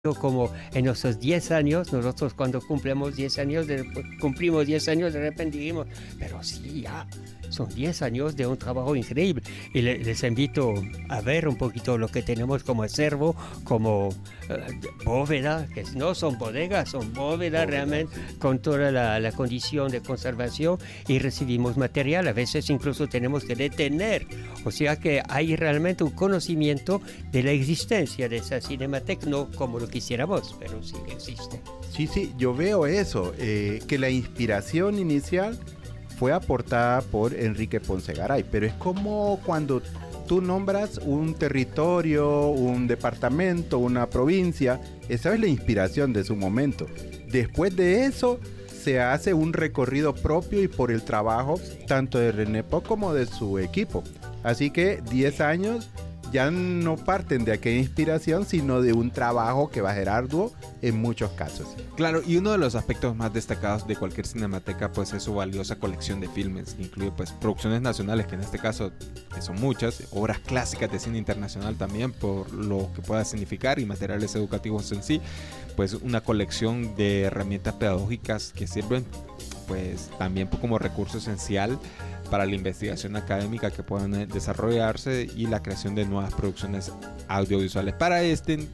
como en esos 10 años, nosotros cuando cumplimos 10 años, de repente dijimos, pero sí, ya, son 10 años de un trabajo increíble. Y les invito a ver un poquito lo que tenemos como acervo, como bóveda, que no son bodegas, son bóvedas realmente, con toda la condición de conservación, y recibimos material, a veces incluso tenemos que detener, o sea que hay realmente un conocimiento de la existencia de esa cinemateca, no como lo quisiéramos, pero sí que existe. Sí, yo veo eso, que la inspiración inicial fue aportada por Enrique Ponce Garay, pero es como cuando tú nombras un territorio, un departamento, una provincia, esa es la inspiración de su momento. Después de eso se hace un recorrido propio y por el trabajo tanto de René Poc como de su equipo. Así que 10 años ya no parten de aquella inspiración, sino de un trabajo que va a ser arduo en muchos casos. Claro, y uno de los aspectos más destacados de cualquier cinemateca pues es su valiosa colección de filmes, que incluye pues producciones nacionales, que en este caso son muchas, obras clásicas de cine internacional también, por lo que pueda significar, y materiales educativos en sí, pues una colección de herramientas pedagógicas que sirven pues también como recurso esencial para la investigación académica que puedan desarrollarse y la creación de nuevas producciones audiovisuales. Para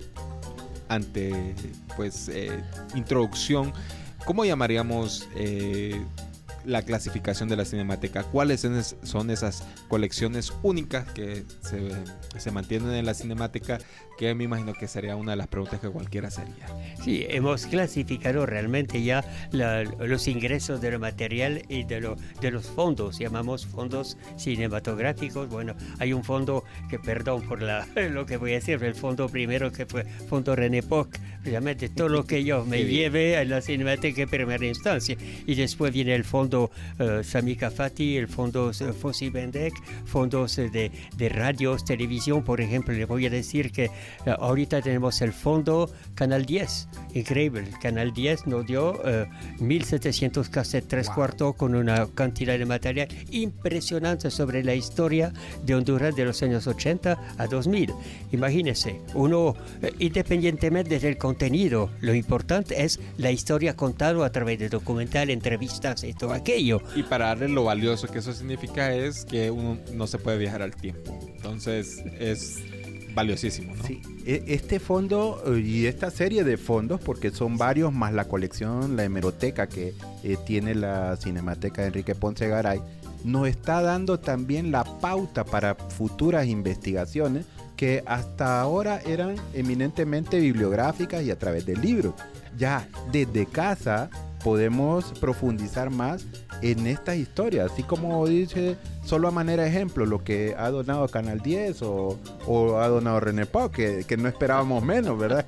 introducción, ¿cómo llamaríamos la clasificación de la cinemateca? ¿Cuáles son esas colecciones únicas que se mantienen en la cinemateca? Que me imagino que sería una de las preguntas que cualquiera sería. Sí, hemos clasificado realmente ya los ingresos de lo material y de los fondos, llamamos fondos cinematográficos. Bueno, hay un fondo que, perdón por lo que voy a decir, el fondo primero que fue Fondo René Poc, realmente todo lo que yo me llevé a la cinemateca en primera instancia, y después viene el fondo Sami Kafati, el fondo Fossi Bendek, fondos de radios, televisión, por ejemplo. Le voy a decir que ahorita tenemos el fondo Canal 10, increíble. El Canal 10 nos dio 1700 cassettes 3/4 con una cantidad de material impresionante sobre la historia de Honduras de los años 80 a 2000. Imagínense, uno, independientemente del contenido, lo importante es la historia contada a través de documental, entrevistas y todo aquello. Y para darle lo valioso que eso significa es que uno no se puede viajar al tiempo. Entonces es valiosísimo, ¿no? Sí, este fondo y esta serie de fondos, porque son varios, más la colección, la hemeroteca que tiene la Cinemateca de Enrique Ponce Garay, nos está dando también la pauta para futuras investigaciones que hasta ahora eran eminentemente bibliográficas y a través de libros. Ya desde casa podemos profundizar más en estas historias, así como dice, solo a manera de ejemplo, lo que ha donado Canal 10 o ha donado René Poc, que no esperábamos menos, ¿verdad?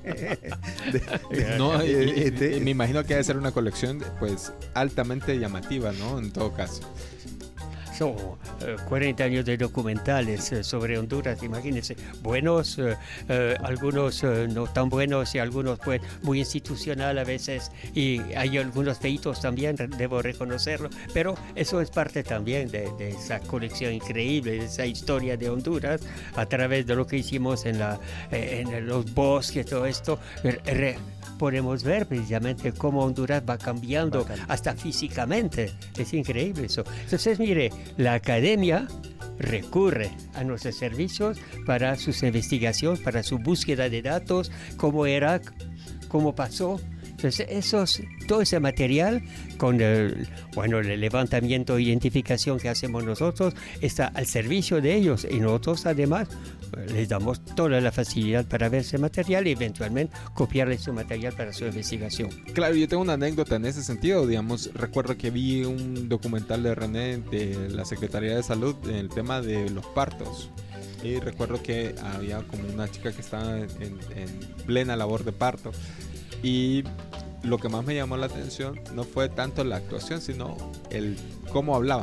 Me imagino que debe ser una colección pues altamente llamativa, ¿no? En todo caso. Son 40 años de documentales sobre Honduras, imagínense, buenos, algunos no tan buenos y algunos pues muy institucional a veces, y hay algunos feitos también, debo reconocerlo, pero eso es parte también de esa colección increíble, de esa historia de Honduras, a través de lo que hicimos en los bosques, todo esto. Podemos ver precisamente cómo Honduras va cambiando hasta físicamente. Es increíble eso. Entonces, mire, la academia recurre a nuestros servicios para sus investigaciones, para su búsqueda de datos, cómo era, cómo pasó. Entonces, todo ese material, con el levantamiento e identificación que hacemos nosotros, está al servicio de ellos, y nosotros además les damos toda la facilidad para ver ese material y eventualmente copiarle su material para su investigación. Claro, yo tengo una anécdota en ese sentido, digamos, recuerdo que vi un documental de René de la Secretaría de Salud en el tema de los partos. Y recuerdo que había como una chica que estaba en plena labor de parto, y lo que más me llamó la atención no fue tanto la actuación, sino el cómo hablaban.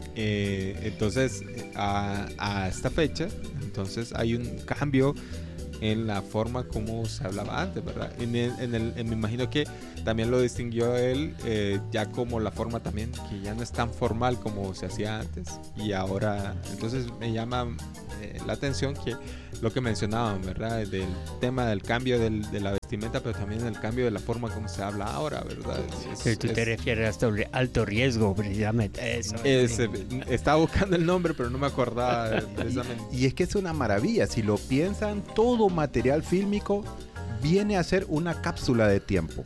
Entonces a esta fecha, entonces hay un cambio en la forma como se hablaba antes, ¿verdad? Me imagino que también lo distinguió él ya como la forma también que ya no es tan formal como se hacía antes, y ahora entonces me llama la atención que lo que mencionaban, ¿verdad? Del tema del cambio de la vestimenta, pero también el cambio de la forma como se habla ahora, ¿verdad? Tú te refieres a alto riesgo, precisamente. Eso. Estaba buscando el nombre, pero no me acordaba precisamente. Y es que es una maravilla. Si lo piensan, todo material fílmico viene a ser una cápsula de tiempo.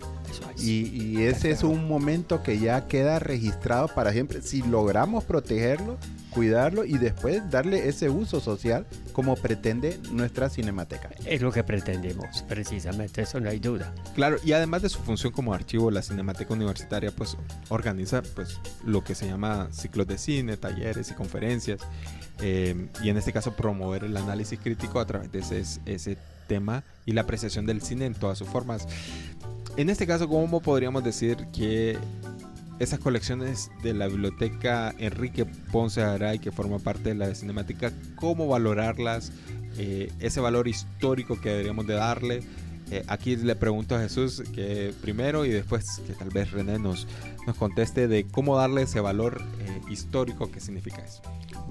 Y ese es un momento que ya queda registrado para siempre. Si logramos protegerlo, cuidarlo y después darle ese uso social como pretende nuestra Cinemateca. Es lo que pretendemos, precisamente, eso no hay duda. Claro, y además de su función como archivo, la Cinemateca Universitaria pues organiza pues lo que se llama ciclos de cine, talleres y conferencias, y en este caso promover el análisis crítico a través de ese tema y la apreciación del cine en todas sus formas. En este caso, ¿cómo podríamos decir que esas colecciones de la biblioteca Enrique Ponce Garay, que forma parte de la Cinemateca, cómo valorarlas, ese valor histórico que deberíamos de darle? Aquí le pregunto a Jesús que primero, y después que tal vez René nos conteste de cómo darle ese valor histórico que significa eso.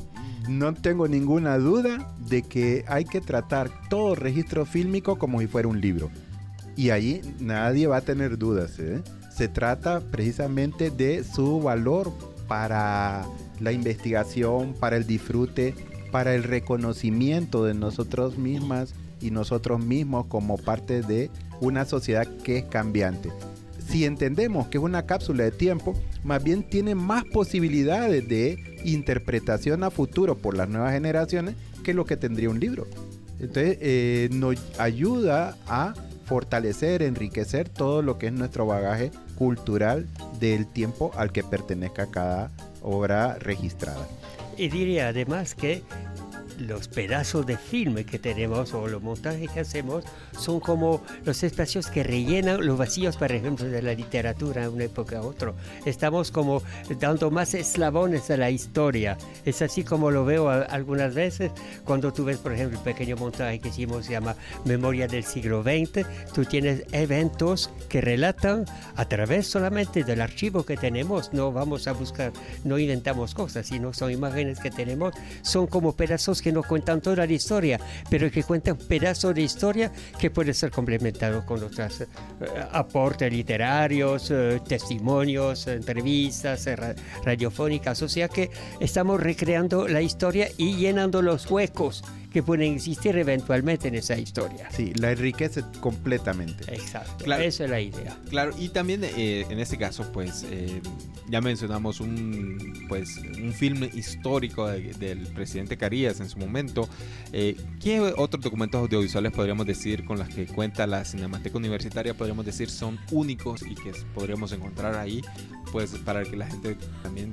No tengo ninguna duda de que hay que tratar todo registro fílmico como si fuera un libro. Y ahí nadie va a tener dudas, ¿eh? Se trata precisamente de su valor para la investigación, para el disfrute, para el reconocimiento de nosotros mismas y nosotros mismos como parte de una sociedad que es cambiante. Si entendemos que es una cápsula de tiempo, más bien tiene más posibilidades de interpretación a futuro por las nuevas generaciones que lo que tendría un libro. Entonces nos ayuda a fortalecer, enriquecer todo lo que es nuestro bagaje cultural del tiempo al que pertenezca cada obra registrada. Y diría además que los pedazos de filme que tenemos o los montajes que hacemos son como los espacios que rellenan los vacíos, por ejemplo, de la literatura de una época a otra. Estamos como dando más eslabones a la historia. Es así como lo veo algunas veces cuando tú ves, por ejemplo, el pequeño montaje que hicimos, se llama Memoria del siglo XX. Tú tienes eventos que relatan a través solamente del archivo que tenemos. No vamos a buscar, no inventamos cosas, sino son imágenes que tenemos. Son como pedazos que no cuentan toda la historia, pero que cuentan pedazos de historia que puede ser complementado con otros aportes literarios, testimonios, entrevistas radiofónicas. O sea que estamos recreando la historia y llenando los huecos que pueden existir eventualmente en esa historia. Sí, la enriquece completamente. Exacto, claro, esa es la idea. Claro, y también en este caso, pues, ya mencionamos un filme histórico del presidente Carías en su momento. ¿Qué otros documentos audiovisuales podríamos decir con los que cuenta la Cinemateca Universitaria, podríamos decir, son únicos y que podríamos encontrar ahí, pues, para que la gente también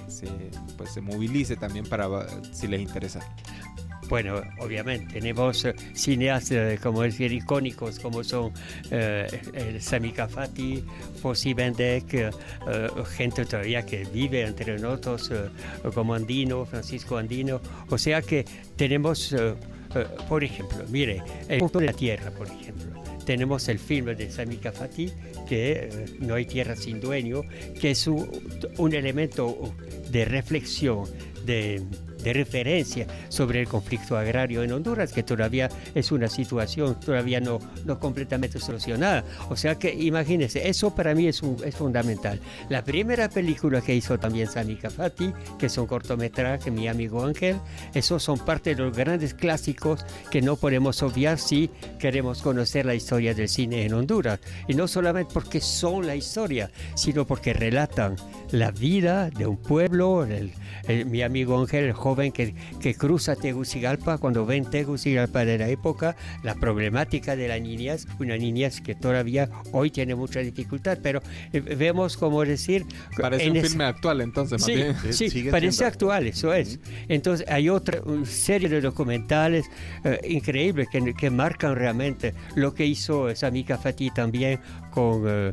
se movilice también para si les interesa? Bueno, obviamente tenemos cineastas como decir icónicos como son Sami Kafati, Fossi Bendek, gente todavía que vive entre nosotros como Andino, Francisco Andino. O sea que tenemos, por ejemplo, mire, El punto de la tierra, por ejemplo. Tenemos el filme de Sami Kafati, que No hay tierra sin dueño, que es un elemento de reflexión, de referencia sobre el conflicto agrario en Honduras, que todavía es una situación todavía no completamente solucionada. O sea que imagínense, eso para mí es fundamental. La primera película que hizo también Sami Kafati, que es un cortometraje, Mi amigo Ángel, esos son parte de los grandes clásicos que no podemos obviar si queremos conocer la historia del cine en Honduras. Y no solamente porque son la historia, sino porque relatan la vida de un pueblo. Mi amigo Ángel, el joven que cruza Tegucigalpa, cuando ven Tegucigalpa de la época, la problemática de la niñez, una niñez que todavía hoy tiene mucha dificultad, pero vemos como decir... Parece un filme actual entonces, más bien. Sí, parece actual, eso es. Entonces hay otra serie de documentales increíbles que marcan realmente lo que hizo Sami Kafati también con...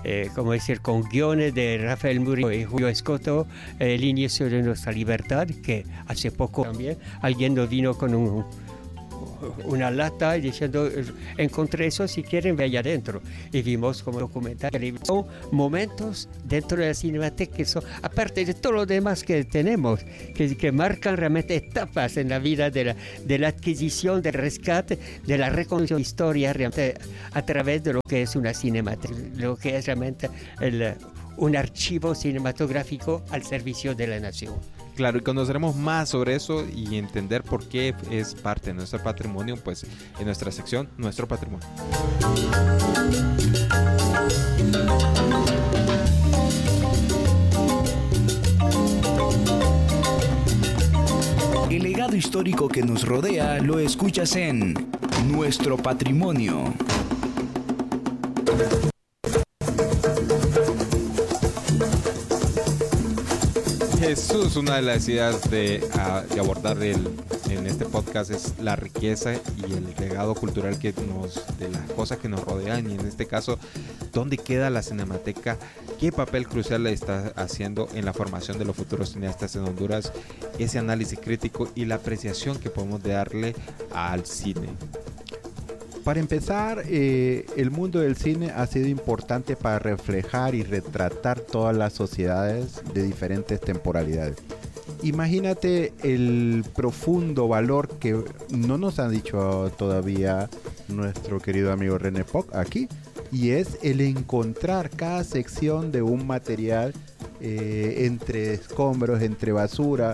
con guiones de Rafael Murillo y Julio Escoto, El inicio de nuestra libertad, que hace poco también alguien nos vino con una lata diciendo, encontré eso, si quieren, ve allá adentro. Y vimos como documental. Son momentos dentro de la cinemateca que son, aparte de todo lo demás que tenemos, que marcan realmente etapas en la vida de la adquisición, del rescate, de la reconstrucción de historia, realmente a través de lo que es una cinemateca, lo que es realmente un archivo cinematográfico al servicio de la nación. Claro, y conoceremos más sobre eso y entender por qué es parte de nuestro patrimonio, pues en nuestra sección, Nuestro Patrimonio. El legado histórico que nos rodea lo escuchas en Nuestro Patrimonio. Jesús, una de las ideas de abordar en este podcast es la riqueza y el legado cultural de las cosas que nos rodean, y en este caso, ¿dónde queda la Cinemateca? ¿Qué papel crucial le está haciendo en la formación de los futuros cineastas en Honduras? Ese análisis crítico y la apreciación que podemos darle al cine. Para empezar, el mundo del cine ha sido importante para reflejar y retratar todas las sociedades de diferentes temporalidades. Imagínate el profundo valor que no nos ha dicho todavía nuestro querido amigo René Poc aquí, y es el encontrar cada sección de un material entre escombros, entre basura.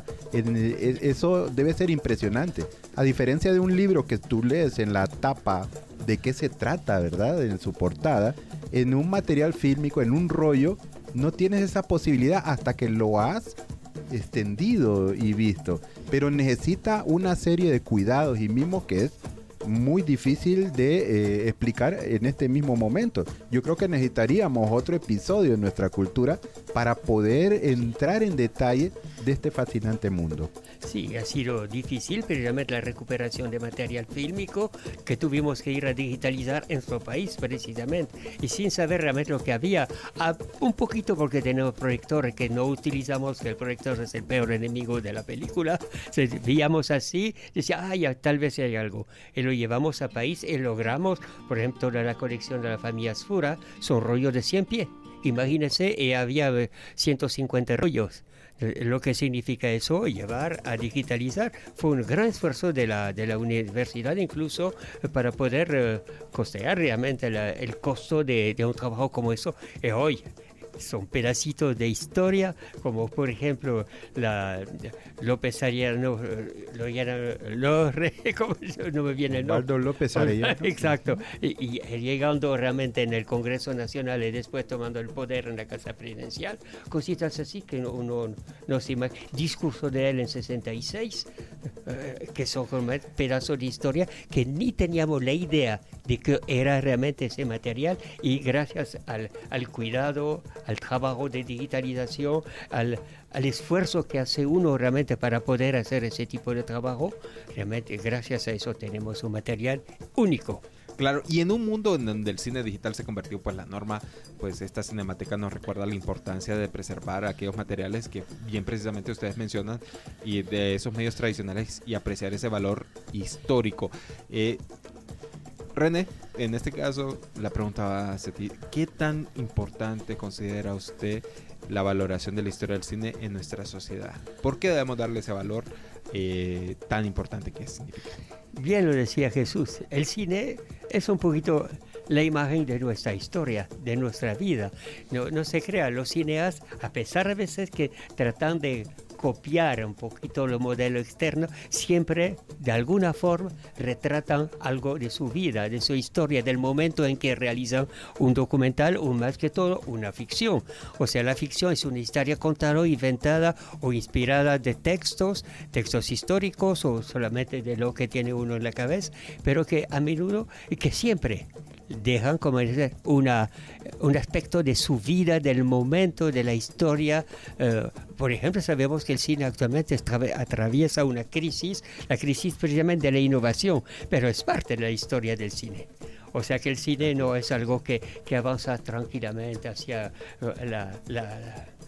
Eso debe ser impresionante. A diferencia de un libro que tú lees en la tapa de qué se trata, ¿verdad? En su portada, en un material fílmico, en un rollo, no tienes esa posibilidad hasta que lo has extendido y visto. Pero necesita una serie de cuidados y mimos que es muy difícil de explicar en este mismo momento. Yo creo que necesitaríamos otro episodio en nuestra cultura para poder entrar en detalle de este fascinante mundo. Sí, ha sido difícil, precisamente la recuperación de material fílmico que tuvimos que ir a digitalizar en nuestro país, precisamente, y sin saber realmente lo que había, un poquito porque tenemos proyectores que no utilizamos, que el proyector es el peor enemigo de la película, veíamos así, decía, tal vez hay algo, y lo llevamos a país y logramos, por ejemplo, toda la colección de la familia Asfura, son rollos de 100 pies, imagínense, había 150 rollos. Lo que significa eso, llevar a digitalizar, fue un gran esfuerzo de la universidad, incluso para poder costear realmente el costo de un trabajo como eso. Y hoy son pedacitos de historia, como por ejemplo López Arellano, no me viene el nombre. Waldo López Arellano. Exacto, y llegando realmente en el Congreso Nacional y después tomando el poder en la Casa Presidencial, cositas así que uno no se imagina. Discurso de él en 66, que son como pedazos de historia que ni teníamos la idea de que era realmente ese material, y gracias al cuidado, al trabajo de digitalización, al esfuerzo que hace uno realmente para poder hacer ese tipo de trabajo, realmente gracias a eso tenemos un material único. Claro, y en un mundo en donde el cine digital se convirtió pues la norma, pues esta cinemateca nos recuerda la importancia de preservar aquellos materiales que bien precisamente ustedes mencionan, y de esos medios tradicionales, y apreciar ese valor histórico. René, en este caso la pregunta va hacia ti. ¿Qué tan importante considera usted la valoración de la historia del cine en nuestra sociedad? ¿Por qué debemos darle ese valor tan importante que significa? Bien lo decía Jesús, el cine es un poquito la imagen de nuestra historia, de nuestra vida. No se crea, los cineastas, a pesar de veces que tratan de copiar un poquito el modelo externo, siempre de alguna forma retratan algo de su vida, de su historia, del momento en que realizan un documental, o más que todo una ficción. O sea, la ficción es una historia contada o inventada o inspirada de textos históricos, o solamente de lo que tiene uno en la cabeza, pero que a menudo, y que siempre dejan como un aspecto de su vida, del momento, de la historia. Por ejemplo, sabemos que el cine actualmente atraviesa una crisis, la crisis precisamente de la innovación, pero es parte de la historia del cine. O sea que el cine no es algo que avanza tranquilamente hacia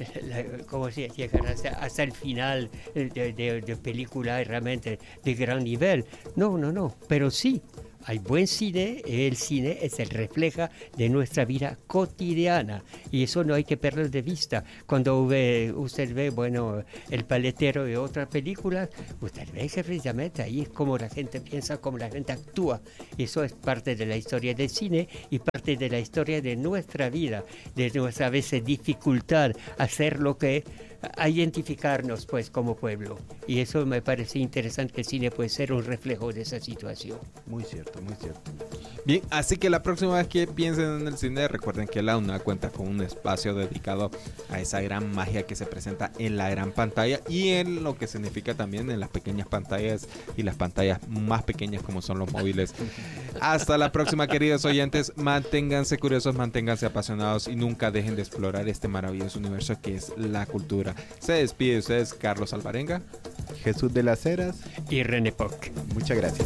¿cómo se llegar hasta el final de película realmente de gran nivel? No, pero sí. Hay buen cine, el cine es el refleja de nuestra vida cotidiana y eso no hay que perder de vista. Cuando usted ve, bueno, El Paletero y otras películas, usted ve que precisamente ahí es como la gente piensa, como la gente actúa. Eso es parte de la historia del cine y parte de la historia de nuestra vida, de nuestra a veces dificultad hacer lo que a identificarnos pues como pueblo, y eso me parece interesante, que el cine puede ser un reflejo de esa situación. Muy cierto, muy cierto. Bien, así que la próxima vez que piensen en el cine, recuerden que la UNA cuenta con un espacio dedicado a esa gran magia que se presenta en la gran pantalla y en lo que significa también en las pequeñas pantallas y las pantallas más pequeñas como son los móviles. Hasta la próxima, queridos oyentes, manténganse curiosos, manténganse apasionados y nunca dejen de explorar este maravilloso universo que es la cultura. Se despide de ustedes Carlos Alvarenga, Jesús de las Heras y René Poc. Muchas gracias.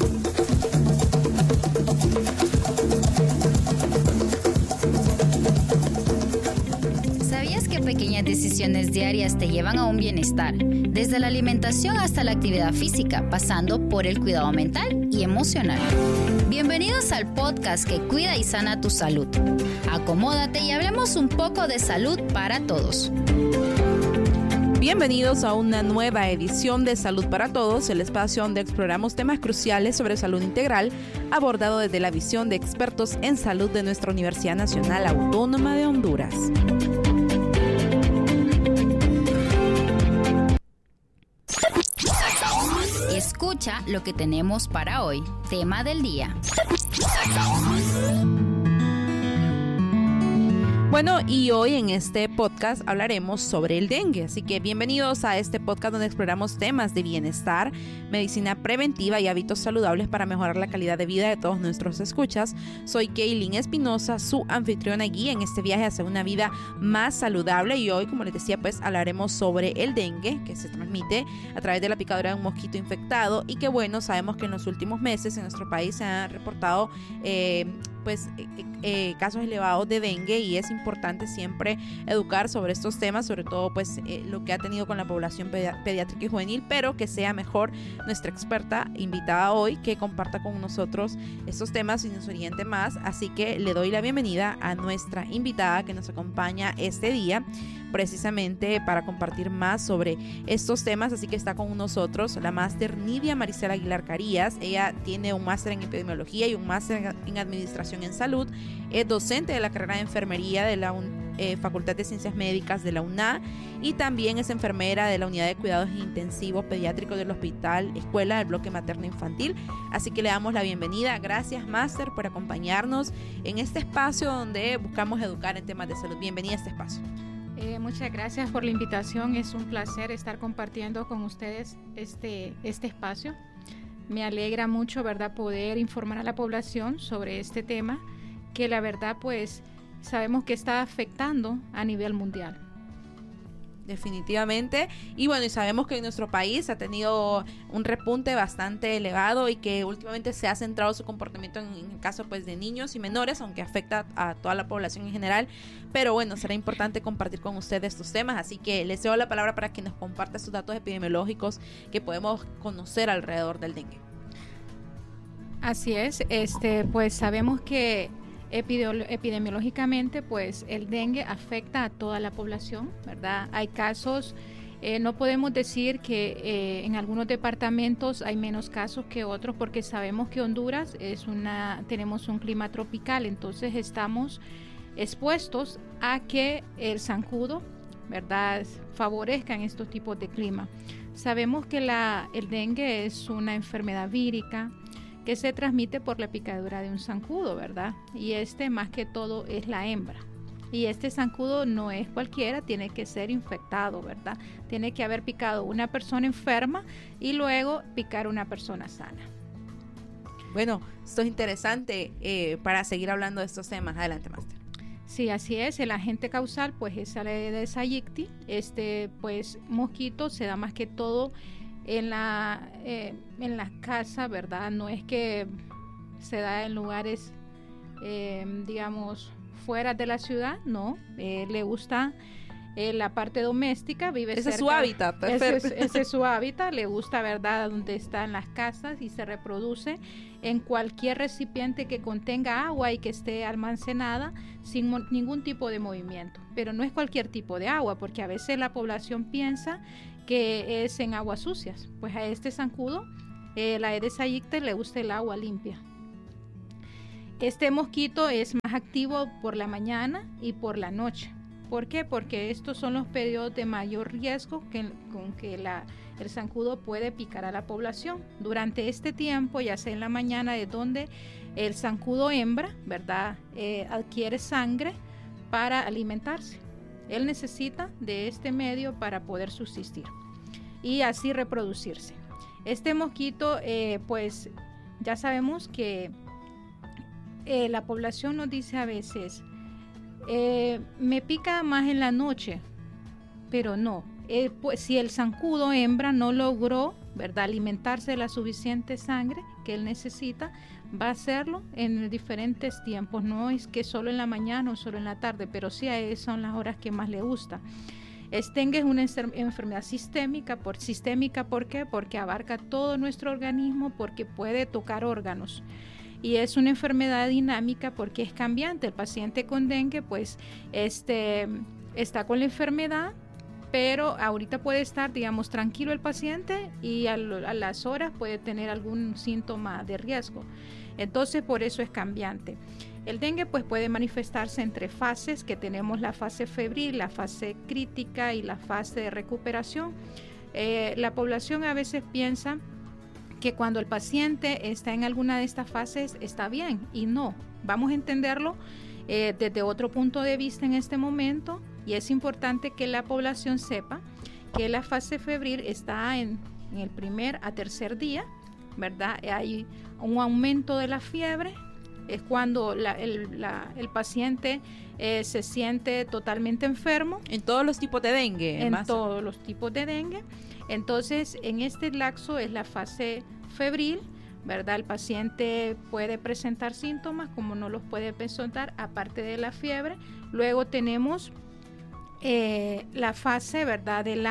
¿Sabías que pequeñas decisiones diarias te llevan a un bienestar? Desde la alimentación hasta la actividad física, pasando por el cuidado mental y emocional. Bienvenidos al podcast que cuida y sana tu salud. Acomódate y hablemos un poco de salud para todos. Bienvenidos a una nueva edición de Salud para Todos, el espacio donde exploramos temas cruciales sobre salud integral, abordado desde la visión de expertos en salud de nuestra Universidad Nacional Autónoma de Honduras. Escucha lo que tenemos para hoy. Tema del día. Bueno, y hoy en este podcast hablaremos sobre el dengue, así que bienvenidos a este podcast donde exploramos temas de bienestar, medicina preventiva y hábitos saludables para mejorar la calidad de vida de todos nuestros escuchas. Soy Kaylin Espinosa, su anfitriona y guía en este viaje hacia una vida más saludable, y hoy, como les decía, pues hablaremos sobre el dengue, que se transmite a través de la picadura de un mosquito infectado y que, bueno, sabemos que en los últimos meses en nuestro país se han reportado casos elevados de dengue, y es importante siempre educar sobre estos temas, sobre todo pues lo que ha tenido con la población pediátrica y juvenil, pero que sea mejor nuestra experta invitada hoy que comparta con nosotros estos temas y nos oriente más. Así que le doy la bienvenida a nuestra invitada que nos acompaña este día precisamente para compartir más sobre estos temas. Así que está con nosotros la máster Nidia Maricela Aguilar Carías. Ella tiene un máster en epidemiología y un máster en administración en salud. Es docente de la carrera de enfermería de la Facultad de Ciencias Médicas de la UNA, y también es enfermera de la Unidad de Cuidados Intensivos Pediátricos del Hospital Escuela del Bloque Materno Infantil. Así que le damos la bienvenida. Gracias, máster, por acompañarnos en este espacio donde buscamos educar en temas de salud. Bienvenida a este espacio. Muchas gracias por la invitación. Es un placer estar compartiendo con ustedes este espacio. Me alegra mucho, ¿verdad?, poder informar a la población sobre este tema que la verdad pues sabemos que está afectando a nivel mundial. Definitivamente. Y bueno, y sabemos que en nuestro país ha tenido un repunte bastante elevado y que últimamente se ha centrado su comportamiento en el caso pues de niños y menores, aunque afecta a toda la población en general. Pero bueno, será importante compartir con ustedes estos temas, así que les cedo la palabra para que nos comparta estos datos epidemiológicos que podemos conocer alrededor del dengue. Así es, pues sabemos que epidemiológicamente pues el dengue afecta a toda la población, ¿verdad? Hay casos, no podemos decir que en algunos departamentos hay menos casos que otros, porque sabemos que Honduras tenemos un clima tropical, entonces estamos expuestos a que el zancudo, ¿verdad?, favorezcan estos tipos de clima. Sabemos que el dengue es una enfermedad vírica que se transmite por la picadura de un zancudo, ¿verdad? Y más que todo es la hembra. Y este zancudo no es cualquiera, tiene que ser infectado, ¿verdad? Tiene que haber picado una persona enferma y luego picar una persona sana. Bueno, esto es interesante para seguir hablando de estos temas. Adelante, máster. Sí, así es. El agente causal, pues es el Aedes aegypti. Pues mosquito se da más que todo en la casa, ¿verdad? No es que se da en lugares, digamos, fuera de la ciudad, no. Le gusta la parte doméstica, vive Ese cerca. es su hábitat, perfecto. Ese es su hábitat, le gusta, ¿verdad?, donde están las casas y se reproduce en cualquier recipiente que contenga agua y que esté almacenada sin ningún tipo de movimiento. Pero no es cualquier tipo de agua, porque a veces la población piensa que es en aguas sucias. Pues a este zancudo, la Aedes aegypti, le gusta el agua limpia. Este mosquito es más activo por la mañana y por la noche. ¿Por qué? Porque estos son los periodos de mayor riesgo con que el zancudo puede picar a la población. Durante este tiempo, ya sea en la mañana, es donde el zancudo hembra, ¿verdad?, adquiere sangre para alimentarse. Él necesita de este medio para poder subsistir y así reproducirse. Este mosquito, pues ya sabemos que la población nos dice a veces, me pica más en la noche, pero no. Pues, si el zancudo hembra no logró, ¿verdad?, alimentarse de la suficiente sangre que él necesita, va a hacerlo en diferentes tiempos. No es que solo en la mañana o solo en la tarde, pero sí a esas son las horas que más le gusta. Dengue es una enfermedad sistémica. ¿Por qué? Porque abarca todo nuestro organismo, porque puede tocar órganos. Y es una enfermedad dinámica porque es cambiante. El paciente con dengue pues está con la enfermedad, pero ahorita puede estar, digamos, tranquilo el paciente y a las horas puede tener algún síntoma de riesgo. Entonces por eso es cambiante. El dengue pues puede manifestarse en 3 fases, que tenemos la fase febril, la fase crítica y la fase de recuperación. La población a veces piensa que cuando el paciente está en alguna de estas fases está bien, y no. Vamos a entenderlo desde otro punto de vista en este momento, y es importante que la población sepa que la fase febril está en el primer a tercer día, ¿verdad? Hay un aumento de la fiebre, es cuando el paciente se siente totalmente enfermo. En todos los tipos de dengue. En todos los tipos de dengue. Entonces, en este lapso es la fase febril, ¿verdad? El paciente puede presentar síntomas, como no los puede presentar, aparte de la fiebre. Luego tenemos la fase, ¿verdad?, de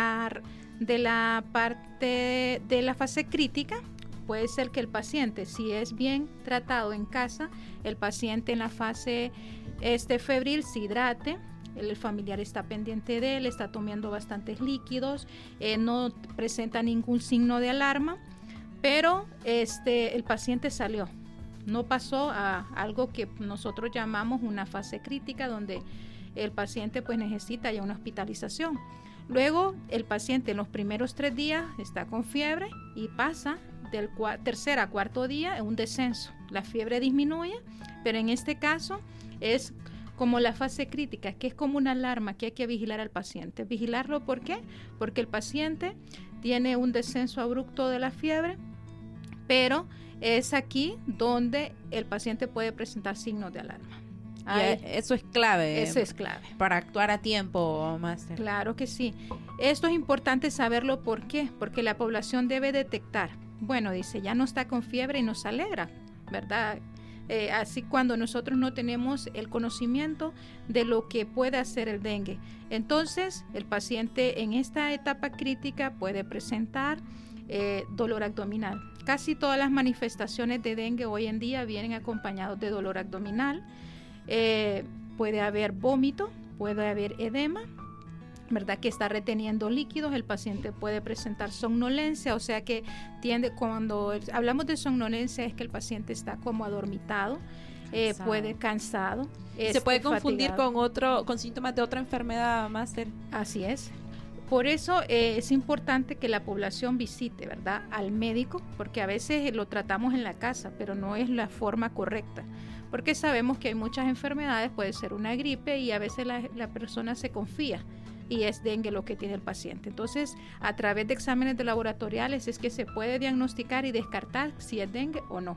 la parte de la fase crítica. Puede ser que el paciente, si es bien tratado en casa, el paciente en la fase febril se hidrate, el familiar está pendiente de él, está tomando bastantes líquidos, no presenta ningún signo de alarma, pero el paciente salió, no pasó a algo que nosotros llamamos una fase crítica, donde el paciente pues necesita ya una hospitalización. Luego el paciente en los primeros 3 días está con fiebre y pasa del tercer a cuarto día en un descenso. La fiebre disminuye, pero en este caso es como la fase crítica, que es como una alarma que hay que vigilar al paciente. Vigilarlo, ¿por qué? Porque el paciente tiene un descenso abrupto de la fiebre, pero es aquí donde el paciente puede presentar signos de alarma. Eso es clave. Eso es clave. Para actuar a tiempo, máster. Claro que sí. Esto es importante saberlo. ¿Por qué? Porque la población debe detectar. Bueno, dice, ya no está con fiebre y nos alegra, ¿verdad? Así cuando nosotros no tenemos el conocimiento de lo que puede hacer el dengue. Entonces, el paciente en esta etapa crítica puede presentar dolor abdominal. Casi todas las manifestaciones de dengue hoy en día vienen acompañados de dolor abdominal. Puede haber vómito, puede haber edema, ¿verdad?, que está reteniendo líquidos. El paciente puede presentar somnolencia, o sea que cuando hablamos de somnolencia es que el paciente está como adormitado, puede cansado. Se puede confundir con síntomas de otra enfermedad, máster. Así es. Por eso es importante que la población visite, ¿verdad?, al médico, porque a veces lo tratamos en la casa, pero no es la forma correcta. Porque sabemos que hay muchas enfermedades, puede ser una gripe, y a veces la persona se confía y es dengue lo que tiene el paciente. Entonces, a través de exámenes de laboratoriales es que se puede diagnosticar y descartar si es dengue o no.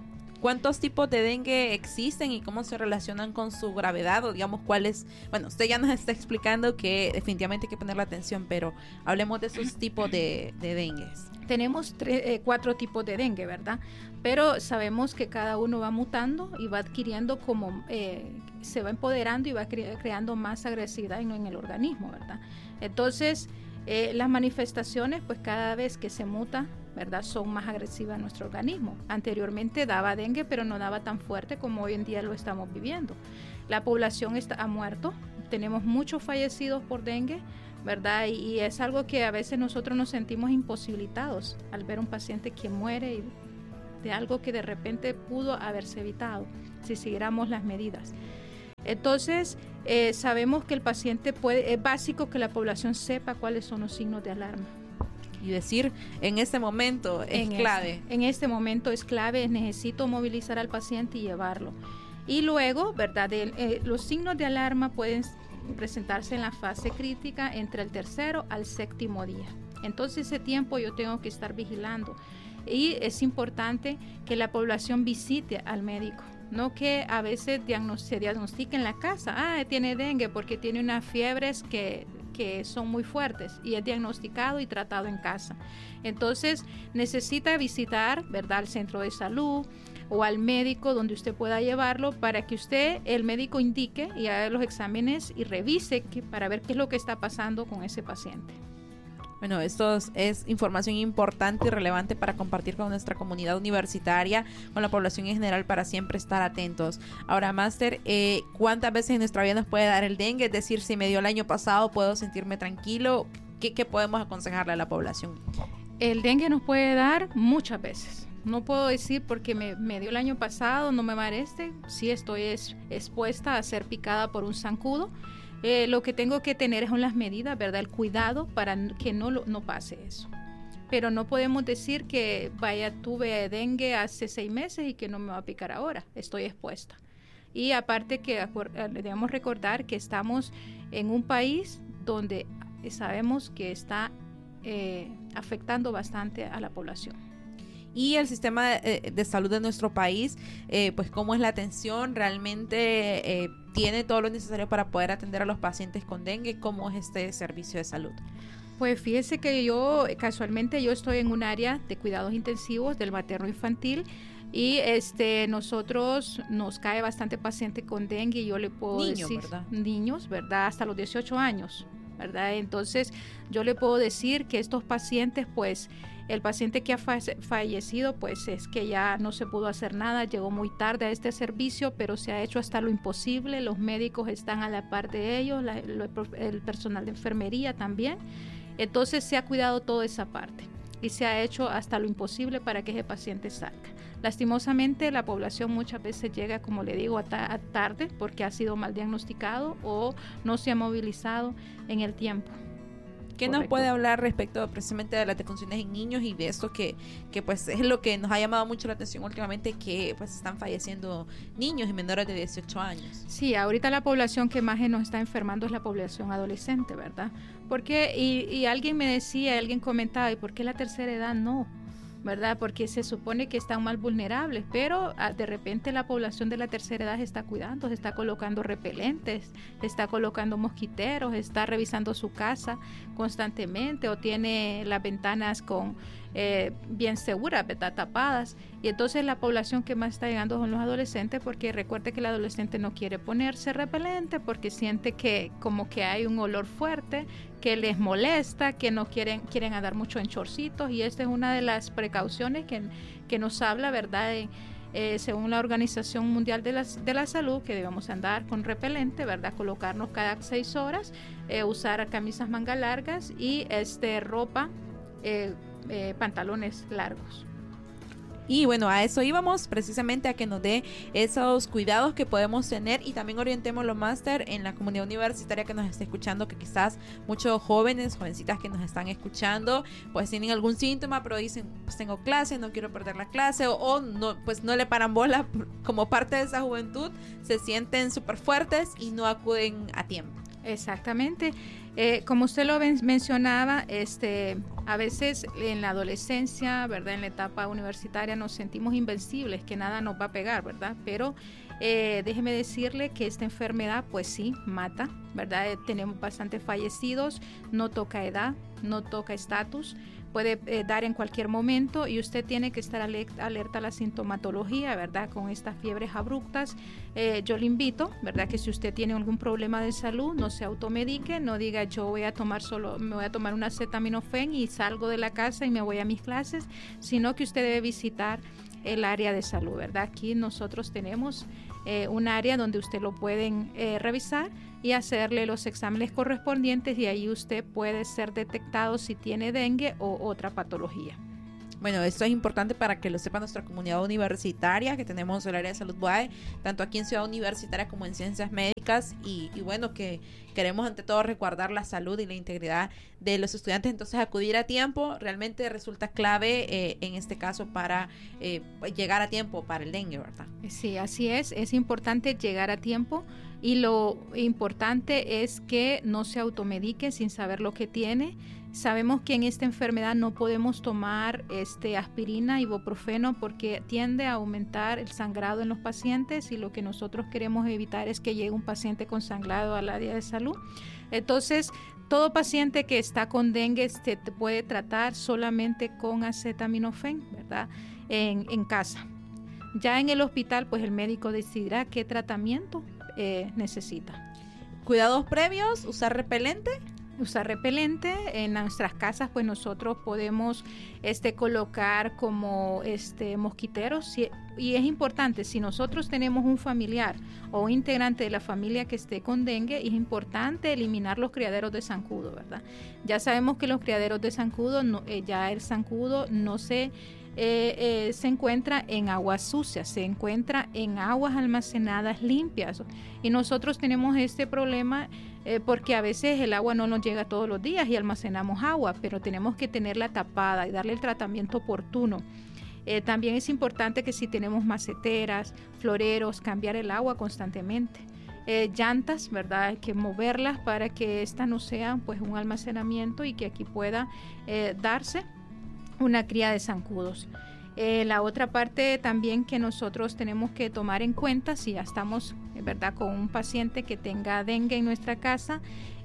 ¿Cuántos tipos de dengue existen y cómo se relacionan con su gravedad? O digamos, cuáles... Bueno, usted ya nos está explicando que definitivamente hay que ponerle atención, pero hablemos de esos tipos de dengues. Tenemos 4 tipos de dengue, ¿verdad? Pero sabemos que cada uno va mutando y va adquiriendo como... se va empoderando y va creando más agresividad en el organismo, ¿verdad? Entonces, las manifestaciones, pues cada vez que se muta, ¿verdad?, son más agresivas en nuestro organismo. Anteriormente daba dengue, pero no daba tan fuerte como hoy en día lo estamos viviendo. La población ha muerto, tenemos muchos fallecidos por dengue, ¿verdad? Y es algo que a veces nosotros nos sentimos imposibilitados al ver un paciente que muere de algo que de repente pudo haberse evitado si siguiéramos las medidas. Entonces, sabemos que el paciente es básico que la población sepa cuáles son los signos de alarma. Y decir, en este momento es clave. En este momento es clave, necesito movilizar al paciente y llevarlo. Y luego, ¿verdad? Los signos de alarma pueden presentarse en la fase crítica entre el 3º al 7º día. Entonces, ese tiempo yo tengo que estar vigilando. Y es importante que la población visite al médico. No que a veces se diagnostique en la casa, tiene dengue porque tiene unas fiebres que son muy fuertes y es diagnosticado y tratado en casa. Entonces necesita visitar, ¿verdad?, al centro de salud o al médico donde usted pueda llevarlo para que el médico indique y haga los exámenes y revise para ver qué es lo que está pasando con ese paciente. Bueno, esto es información importante y relevante para compartir con nuestra comunidad universitaria, con la población en general, para siempre estar atentos. Ahora, Máster, ¿cuántas veces en nuestra vida nos puede dar el dengue? Es decir, si me dio el año pasado, ¿puedo sentirme tranquilo? ¿Qué podemos aconsejarle a la población? El dengue nos puede dar muchas veces. No puedo decir porque me dio el año pasado, no me va a dar sí estoy expuesta a ser picada por un zancudo. Lo que tengo que tener son las medidas, ¿verdad? El cuidado para que no pase eso. Pero no podemos decir que tuve dengue hace 6 meses y que no me va a picar ahora. Estoy expuesta. Y aparte que debemos recordar que estamos en un país donde sabemos que está afectando bastante a la población. Y el sistema de salud de nuestro país, pues cómo es la atención, realmente tiene todo lo necesario para poder atender a los pacientes con dengue. ¿Cómo es este servicio de salud? Pues fíjese que casualmente yo estoy en un área de cuidados intensivos del materno infantil y nosotros nos cae bastante paciente con dengue y yo le puedo decir, ¿verdad? Niños, ¿verdad? Hasta los 18 años, ¿verdad? Entonces yo le puedo decir que estos pacientes, pues el paciente que ha fallecido, pues es que ya no se pudo hacer nada, llegó muy tarde a este servicio, pero se ha hecho hasta lo imposible, los médicos están a la par de ellos, el personal de enfermería también, entonces se ha cuidado toda esa parte y se ha hecho hasta lo imposible para que ese paciente salga. Lastimosamente la población muchas veces llega, como le digo, a tarde porque ha sido mal diagnosticado o no se ha movilizado en el tiempo. ¿Qué nos puede hablar respecto precisamente de las defunciones en niños y de esto que pues es lo que nos ha llamado mucho la atención últimamente, que pues están falleciendo niños y menores de 18 años? Sí, ahorita la población que más nos está enfermando es la población adolescente, ¿verdad? Porque y alguien me decía, alguien comentaba, ¿y por qué la tercera edad no? ¿Verdad? Porque se supone que están más vulnerables, pero de repente la población de la tercera edad se está cuidando, se está colocando repelentes, se está colocando mosquiteros, está revisando su casa constantemente o tiene las ventanas bien seguras, ¿verdad? Tapadas. Y entonces la población que más está llegando son los adolescentes, porque recuerde que el adolescente no quiere ponerse repelente porque siente que como que hay un olor fuerte, que les molesta, que no quieren andar mucho en chorcitos, y esta es una de las precauciones que nos habla, ¿verdad? Según la Organización Mundial de la Salud, que debemos andar con repelente, ¿verdad? Colocarnos cada 6 horas, usar camisas manga largas y ropa, pantalones largos. Y bueno, a eso íbamos, precisamente a que nos dé esos cuidados que podemos tener, y también orientémoslo, Máster, en la comunidad universitaria que nos está escuchando, que quizás muchos jovencitas que nos están escuchando, pues tienen algún síntoma, pero dicen, pues tengo clase, no quiero perder la clase, o no, pues no le paran bola como parte de esa juventud, se sienten súper fuertes y no acuden a tiempo. Exactamente. Como usted lo mencionaba, a veces en la adolescencia, ¿verdad? En la etapa universitaria nos sentimos invencibles, que nada nos va a pegar, ¿verdad? Pero déjeme decirle que esta enfermedad, pues sí, mata, ¿verdad? Tenemos bastantes fallecidos, no toca edad, no toca estatus, puede dar en cualquier momento y usted tiene que estar alerta a la sintomatología, ¿verdad? Con estas fiebres abruptas, yo le invito, ¿verdad? Que si usted tiene algún problema de salud, no se automedique, no diga yo me voy a tomar un acetaminofén y salgo de la casa y me voy a mis clases, sino que usted debe visitar el área de salud, ¿verdad? Aquí nosotros tenemos un área donde usted lo pueden revisar y hacerle los exámenes correspondientes y ahí usted puede ser detectado si tiene dengue o otra patología. Bueno, esto es importante para que lo sepa nuestra comunidad universitaria, que tenemos el área de salud BUAE, tanto aquí en Ciudad Universitaria como en Ciencias Médicas, y bueno, que queremos ante todo resguardar la salud y la integridad de los estudiantes, entonces acudir a tiempo realmente resulta clave en este caso para llegar a tiempo para el dengue, ¿verdad? Sí, así es importante llegar a tiempo y lo importante es que no se automedique sin saber lo que tiene. Sabemos que en esta enfermedad no podemos tomar aspirina, ibuprofeno, porque tiende a aumentar el sangrado en los pacientes y lo que nosotros queremos evitar es que llegue un paciente con sangrado al área de salud. Entonces, todo paciente que está con dengue te puede tratar solamente con acetaminofén, ¿verdad? En casa. Ya en el hospital, pues el médico decidirá qué tratamiento necesita. Cuidados previos, usar repelente. Usar repelente en nuestras casas, pues nosotros podemos colocar como mosquiteros y es importante, si nosotros tenemos un familiar o un integrante de la familia que esté con dengue, es importante eliminar los criaderos de zancudo, ¿verdad? Ya sabemos que los criaderos de zancudo, ya el zancudo no se encuentra en aguas sucias, se encuentra en aguas almacenadas limpias y nosotros tenemos este problema porque a veces el agua no nos llega todos los días y almacenamos agua, pero tenemos que tenerla tapada y darle el tratamiento oportuno. También es importante que si tenemos maceteras, floreros, cambiar el agua constantemente. Llantas, ¿verdad? Hay que moverlas para que esta no sea pues un almacenamiento y que aquí pueda darse una cría de zancudos. La otra parte también que nosotros tenemos que tomar en cuenta, si ya estamos, ¿verdad?, con un paciente que tenga dengue en nuestra casa,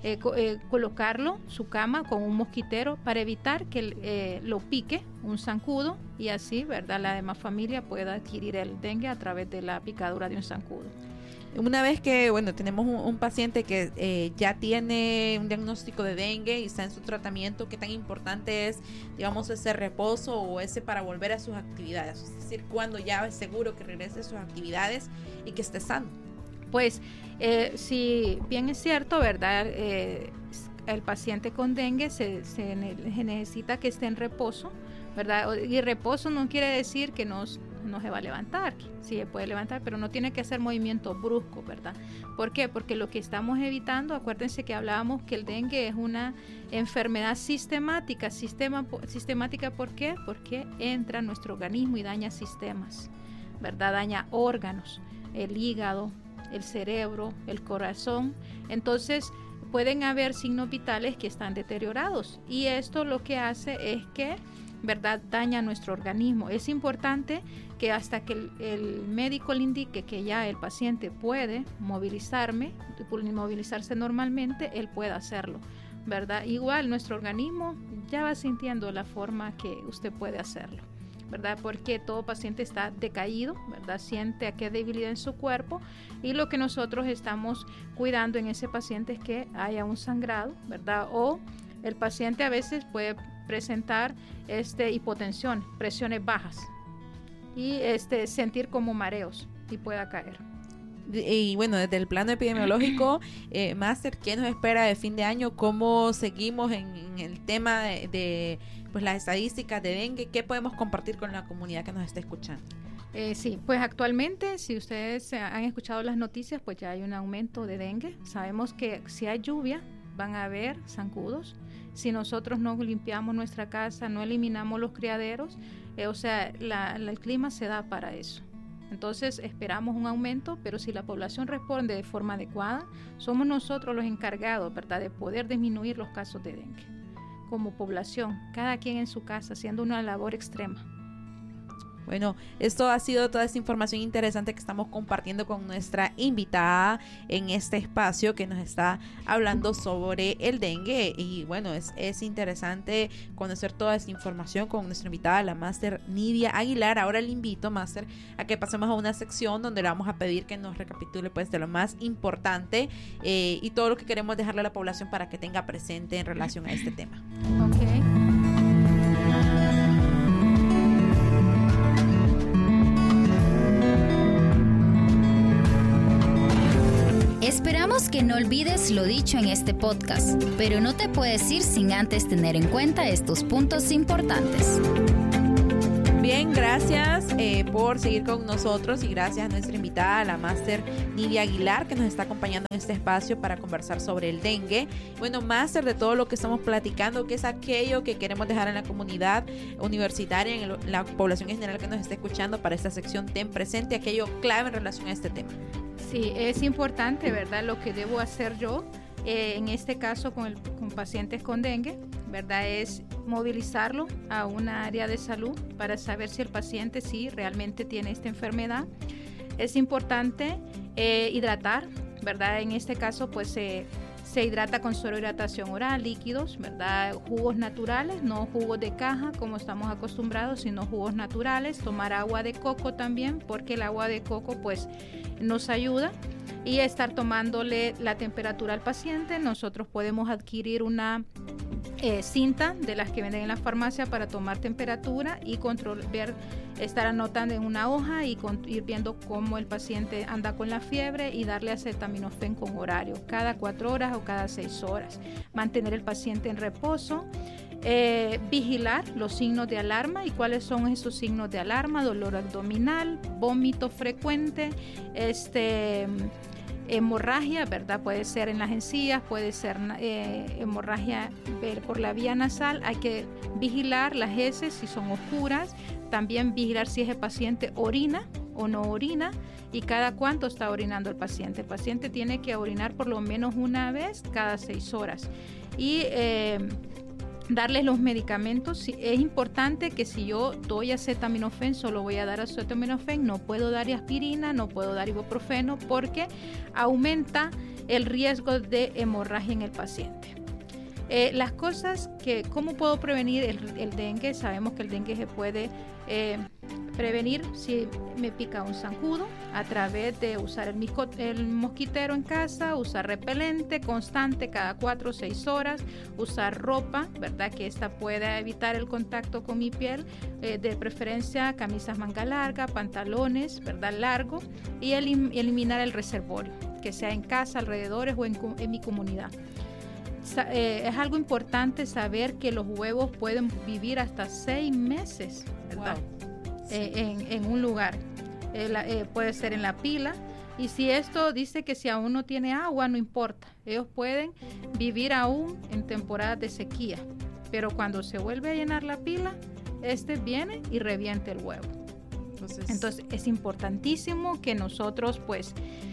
colocarlo, su cama, con un mosquitero para evitar que lo pique un zancudo y así, ¿verdad?, la demás familia pueda adquirir el dengue a través de la picadura de un zancudo. Una vez que, bueno, tenemos un paciente que ya tiene un diagnóstico de dengue y está en su tratamiento, ¿qué tan importante es, digamos, ese reposo o ese para volver a sus actividades? Es decir, cuando ya es seguro que regrese a sus actividades y que esté sano. Pues, si bien es cierto, ¿verdad? El paciente con dengue se necesita que esté en reposo, ¿verdad? Y reposo no quiere decir que no se va a levantar, sí se puede levantar, pero no tiene que hacer movimientos bruscos, ¿verdad? ¿Por qué? Porque lo que estamos evitando, acuérdense que hablábamos que el dengue es una enfermedad sistemática. Sistemática, ¿por qué? Porque entra en nuestro organismo y daña sistemas, ¿verdad? Daña órganos, el hígado, el cerebro, el corazón. Entonces, pueden haber signos vitales que están deteriorados y esto lo que hace es que, ¿verdad?, daña nuestro organismo. Es importante que hasta que el médico le indique que ya el paciente puede movilizarse normalmente, él pueda hacerlo, ¿verdad? Igual nuestro organismo ya va sintiendo la forma que usted puede hacerlo, ¿verdad? Porque todo paciente está decaído, ¿verdad? Siente que hay debilidad en su cuerpo y lo que nosotros estamos cuidando en ese paciente es que haya un sangrado, ¿verdad? O el paciente a veces puede presentar hipotensión, presiones bajas y sentir como mareos y pueda caer. Y bueno, desde el plano epidemiológico, Máster, ¿qué nos espera de fin de año? ¿Cómo seguimos en el tema de pues las estadísticas de dengue? ¿Qué podemos compartir con la comunidad que nos está escuchando? Sí, pues actualmente, si ustedes han escuchado las noticias, pues ya hay un aumento de dengue. Sabemos que si hay lluvia, van a haber zancudos. Si nosotros no limpiamos nuestra casa, no eliminamos los criaderos, el clima se da para eso. Entonces esperamos un aumento, pero si la población responde de forma adecuada, somos nosotros los encargados, ¿verdad?, de poder disminuir los casos de dengue. Como población, cada quien en su casa, haciendo una labor extrema. Bueno, esto ha sido toda esta información interesante que estamos compartiendo con nuestra invitada en este espacio que nos está hablando sobre el dengue. Y bueno, es interesante conocer toda esta información con nuestra invitada, la máster Nidia Aguilar. Ahora le invito, máster, a que pasemos a una sección donde le vamos a pedir que nos recapitule pues de lo más importante y todo lo que queremos dejarle a la población para que tenga presente en relación a este tema. Okay. Esperamos que no olvides lo dicho en este podcast, pero no te puedes ir sin antes tener en cuenta estos puntos importantes. Bien, gracias por seguir con nosotros y gracias a nuestra invitada, la máster Nidia Aguilar, que nos está acompañando en este espacio para conversar sobre el dengue. Bueno, máster, de todo lo que estamos platicando, ¿qué es aquello que queremos dejar en la comunidad universitaria, en la población en general que nos está escuchando para esta sección? Ten presente aquello clave en relación a este tema. Sí, es importante, ¿verdad?, lo que debo hacer yo, en este caso con pacientes con dengue, ¿verdad?, es movilizarlo a una área de salud para saber si el paciente sí realmente tiene esta enfermedad. Es importante hidratar, ¿verdad? En este caso, pues se hidrata con solo hidratación oral, líquidos, ¿verdad? Jugos naturales, no jugos de caja como estamos acostumbrados, sino jugos naturales. Tomar agua de coco también, porque el agua de coco pues nos ayuda. Y estar tomándole la temperatura al paciente. Nosotros podemos adquirir una cinta de las que venden en la farmacia para tomar temperatura y estar anotando en una hoja y ir viendo cómo el paciente anda con la fiebre y darle acetaminofén con horario, cada 4 horas o cada 6 horas. Mantener el paciente en reposo. Vigilar los signos de alarma. ¿Y cuáles son esos signos de alarma? Dolor abdominal, vómito frecuente, hemorragia, ¿verdad? Puede ser en las encías, puede ser hemorragia por la vía nasal. Hay que vigilar las heces si son oscuras. También vigilar si ese paciente orina o no orina y cada cuánto está orinando el paciente. El paciente tiene que orinar por lo menos una vez cada 6 horas. Y darles los medicamentos. Es importante que si yo doy acetaminofén, solo voy a dar acetaminofén, no puedo dar aspirina, no puedo dar ibuprofeno porque aumenta el riesgo de hemorragia en el paciente. Las cosas ¿cómo puedo prevenir el dengue? Sabemos que el dengue se puede prevenir si me pica un zancudo a través de usar el mosquitero en casa, usar repelente constante cada 4 o 6 horas, usar ropa, ¿verdad?, que esta pueda evitar el contacto con mi piel, de preferencia camisas manga larga, pantalones, ¿verdad?, largo, y eliminar el reservorio, que sea en casa, alrededores o en mi comunidad. Es algo importante saber que los huevos pueden vivir hasta 6 meses, ¿verdad? Wow. En un lugar. Puede ser en la pila. Y si esto dice que si aún no tiene agua, no importa. Ellos pueden vivir aún en temporadas de sequía. Pero cuando se vuelve a llenar la pila, viene y reviente el huevo. Entonces es importantísimo que nosotros pues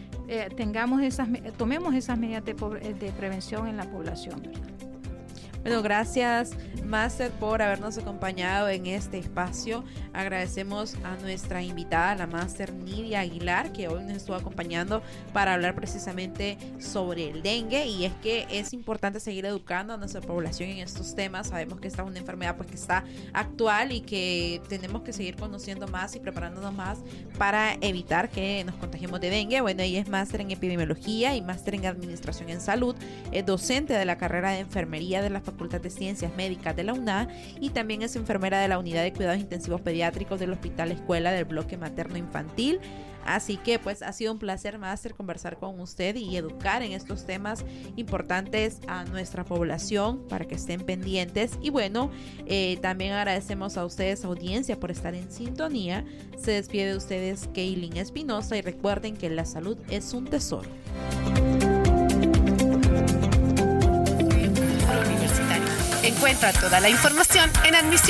tomemos esas medidas de prevención en la población, ¿verdad? Bueno, gracias, máster, por habernos acompañado en este espacio. Agradecemos a nuestra invitada, la máster Nidia Aguilar, que hoy nos estuvo acompañando para hablar precisamente sobre el dengue. Y es que es importante seguir educando a nuestra población en estos temas. Sabemos que esta es una enfermedad pues que está actual y que tenemos que seguir conociendo más y preparándonos más para evitar que nos contagiemos de dengue. Bueno, ella es máster en epidemiología y máster en administración en salud. Es docente de la carrera de enfermería de la Facultad de Ciencias Médicas de la UNA y también es enfermera de la Unidad de Cuidados Intensivos Pediátricos del Hospital Escuela del Bloque Materno Infantil. Así que pues ha sido un placer, máster, conversar con usted y educar en estos temas importantes a nuestra población para que estén pendientes. Y bueno, también agradecemos a ustedes, audiencia, por estar en sintonía. Se despide de ustedes Kaylin Espinosa y recuerden que la salud es un tesoro. Encuentra Encuentra toda la información en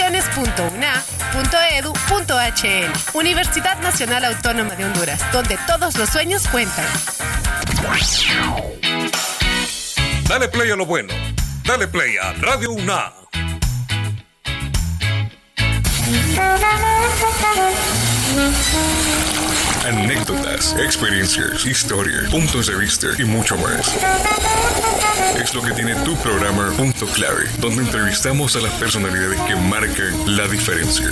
admisiones.una.edu.hn. Universidad Nacional Autónoma de Honduras, donde todos los sueños cuentan. Dale play a lo bueno. Dale play a Radio UNA. Anécdotas, experiencias, historias, puntos de vista y mucho más. Es lo que tiene tu programa Punto Clave, donde entrevistamos a las personalidades que marcan la diferencia.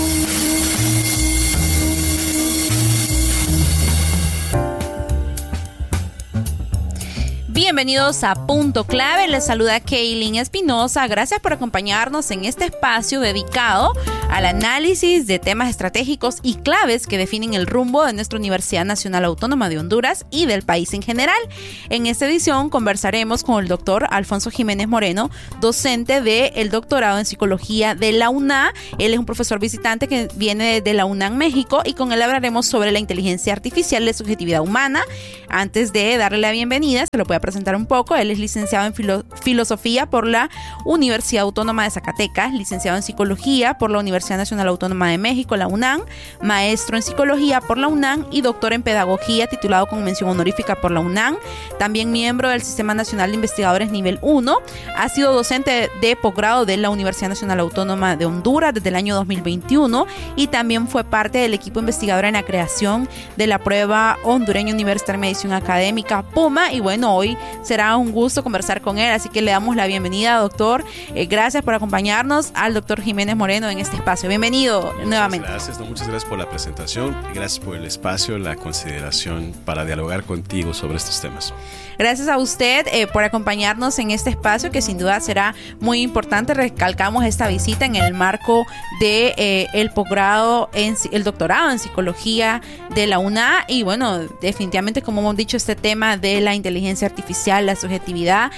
Bienvenidos a Punto Clave, les saluda Kaylin Espinosa. Gracias por acompañarnos en este espacio dedicado al análisis de temas estratégicos y claves que definen el rumbo de nuestra Universidad Nacional Autónoma de Honduras y del país en general. En esta edición conversaremos con el doctor Alfonso Jiménez Moreno, docente del doctorado en Psicología de la UNA. Él es un profesor visitante que viene de la UNAM México y con él hablaremos sobre la inteligencia artificial de subjetividad humana. Antes de darle la bienvenida, se lo voy a presentar un poco. Él es licenciado en Filosofía por la Universidad Autónoma de Zacatecas, licenciado en Psicología por la Universidad Nacional Autónoma de México, la UNAM, maestro en Psicología por la UNAM y doctor en Pedagogía, titulado con mención honorífica por la UNAM. También miembro del Sistema Nacional de Investigadores Nivel 1. Ha sido docente de posgrado de la Universidad Nacional Autónoma de Honduras desde el año 2021 y también fue parte del equipo investigador en la creación de la prueba hondureña universitaria de medición académica PUMA. Y bueno, hoy será un gusto conversar con él, así que le damos la bienvenida, doctor. Gracias por acompañarnos al doctor Jiménez Moreno en este espacio. Bienvenido nuevamente. Muchas gracias por la presentación, gracias por el espacio, la consideración para dialogar contigo sobre estos temas. Gracias a usted por acompañarnos en este espacio que sin duda será muy importante. Recalcamos esta visita en el marco de el posgrado, el doctorado en Psicología de la UNA y bueno, definitivamente como hemos dicho, este tema de la inteligencia artificial, la subjetividad,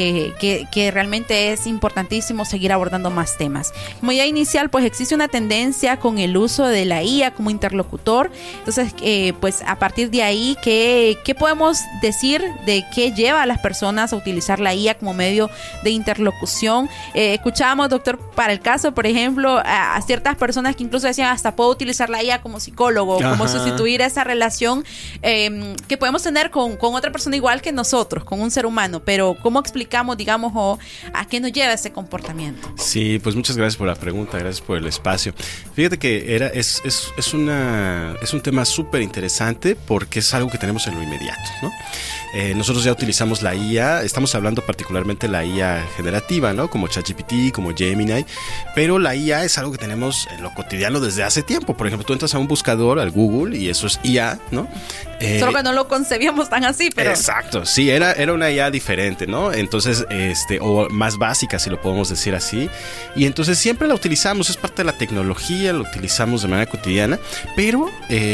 que realmente es importantísimo seguir abordando más temas. Como idea inicial, pues existe una tendencia con el uso de la IA como interlocutor. Entonces, pues a partir de ahí, ¿qué podemos decir de qué lleva a las personas a utilizar la IA como medio de interlocución? Escuchábamos, doctor, para el caso, por ejemplo, a ciertas personas que incluso decían hasta puedo utilizar la IA como psicólogo, como sustituir esa relación que podemos tener con otra persona igual que nosotros, con un ser humano, pero ¿cómo explicamos, digamos, o a qué nos lleva ese comportamiento? Sí, pues muchas gracias por la pregunta, gracias por el espacio. Fíjate que es un tema súper interesante porque es algo que tenemos en lo inmediato, ¿no? Nosotros ya utilizamos la IA, estamos hablando particularmente de la IA generativa, ¿no? Como ChatGPT, como Gemini, pero la IA es algo que tenemos en lo cotidiano desde hace tiempo. Por ejemplo, tú entras a un buscador, al Google, y eso es IA, ¿no? Solo que no lo concebíamos tan así, pero... Exacto, sí, era una IA diferente, ¿no? Entonces, o más básica, si lo podemos decir así. Y entonces siempre la utilizamos, es parte de la tecnología, lo utilizamos de manera cotidiana, pero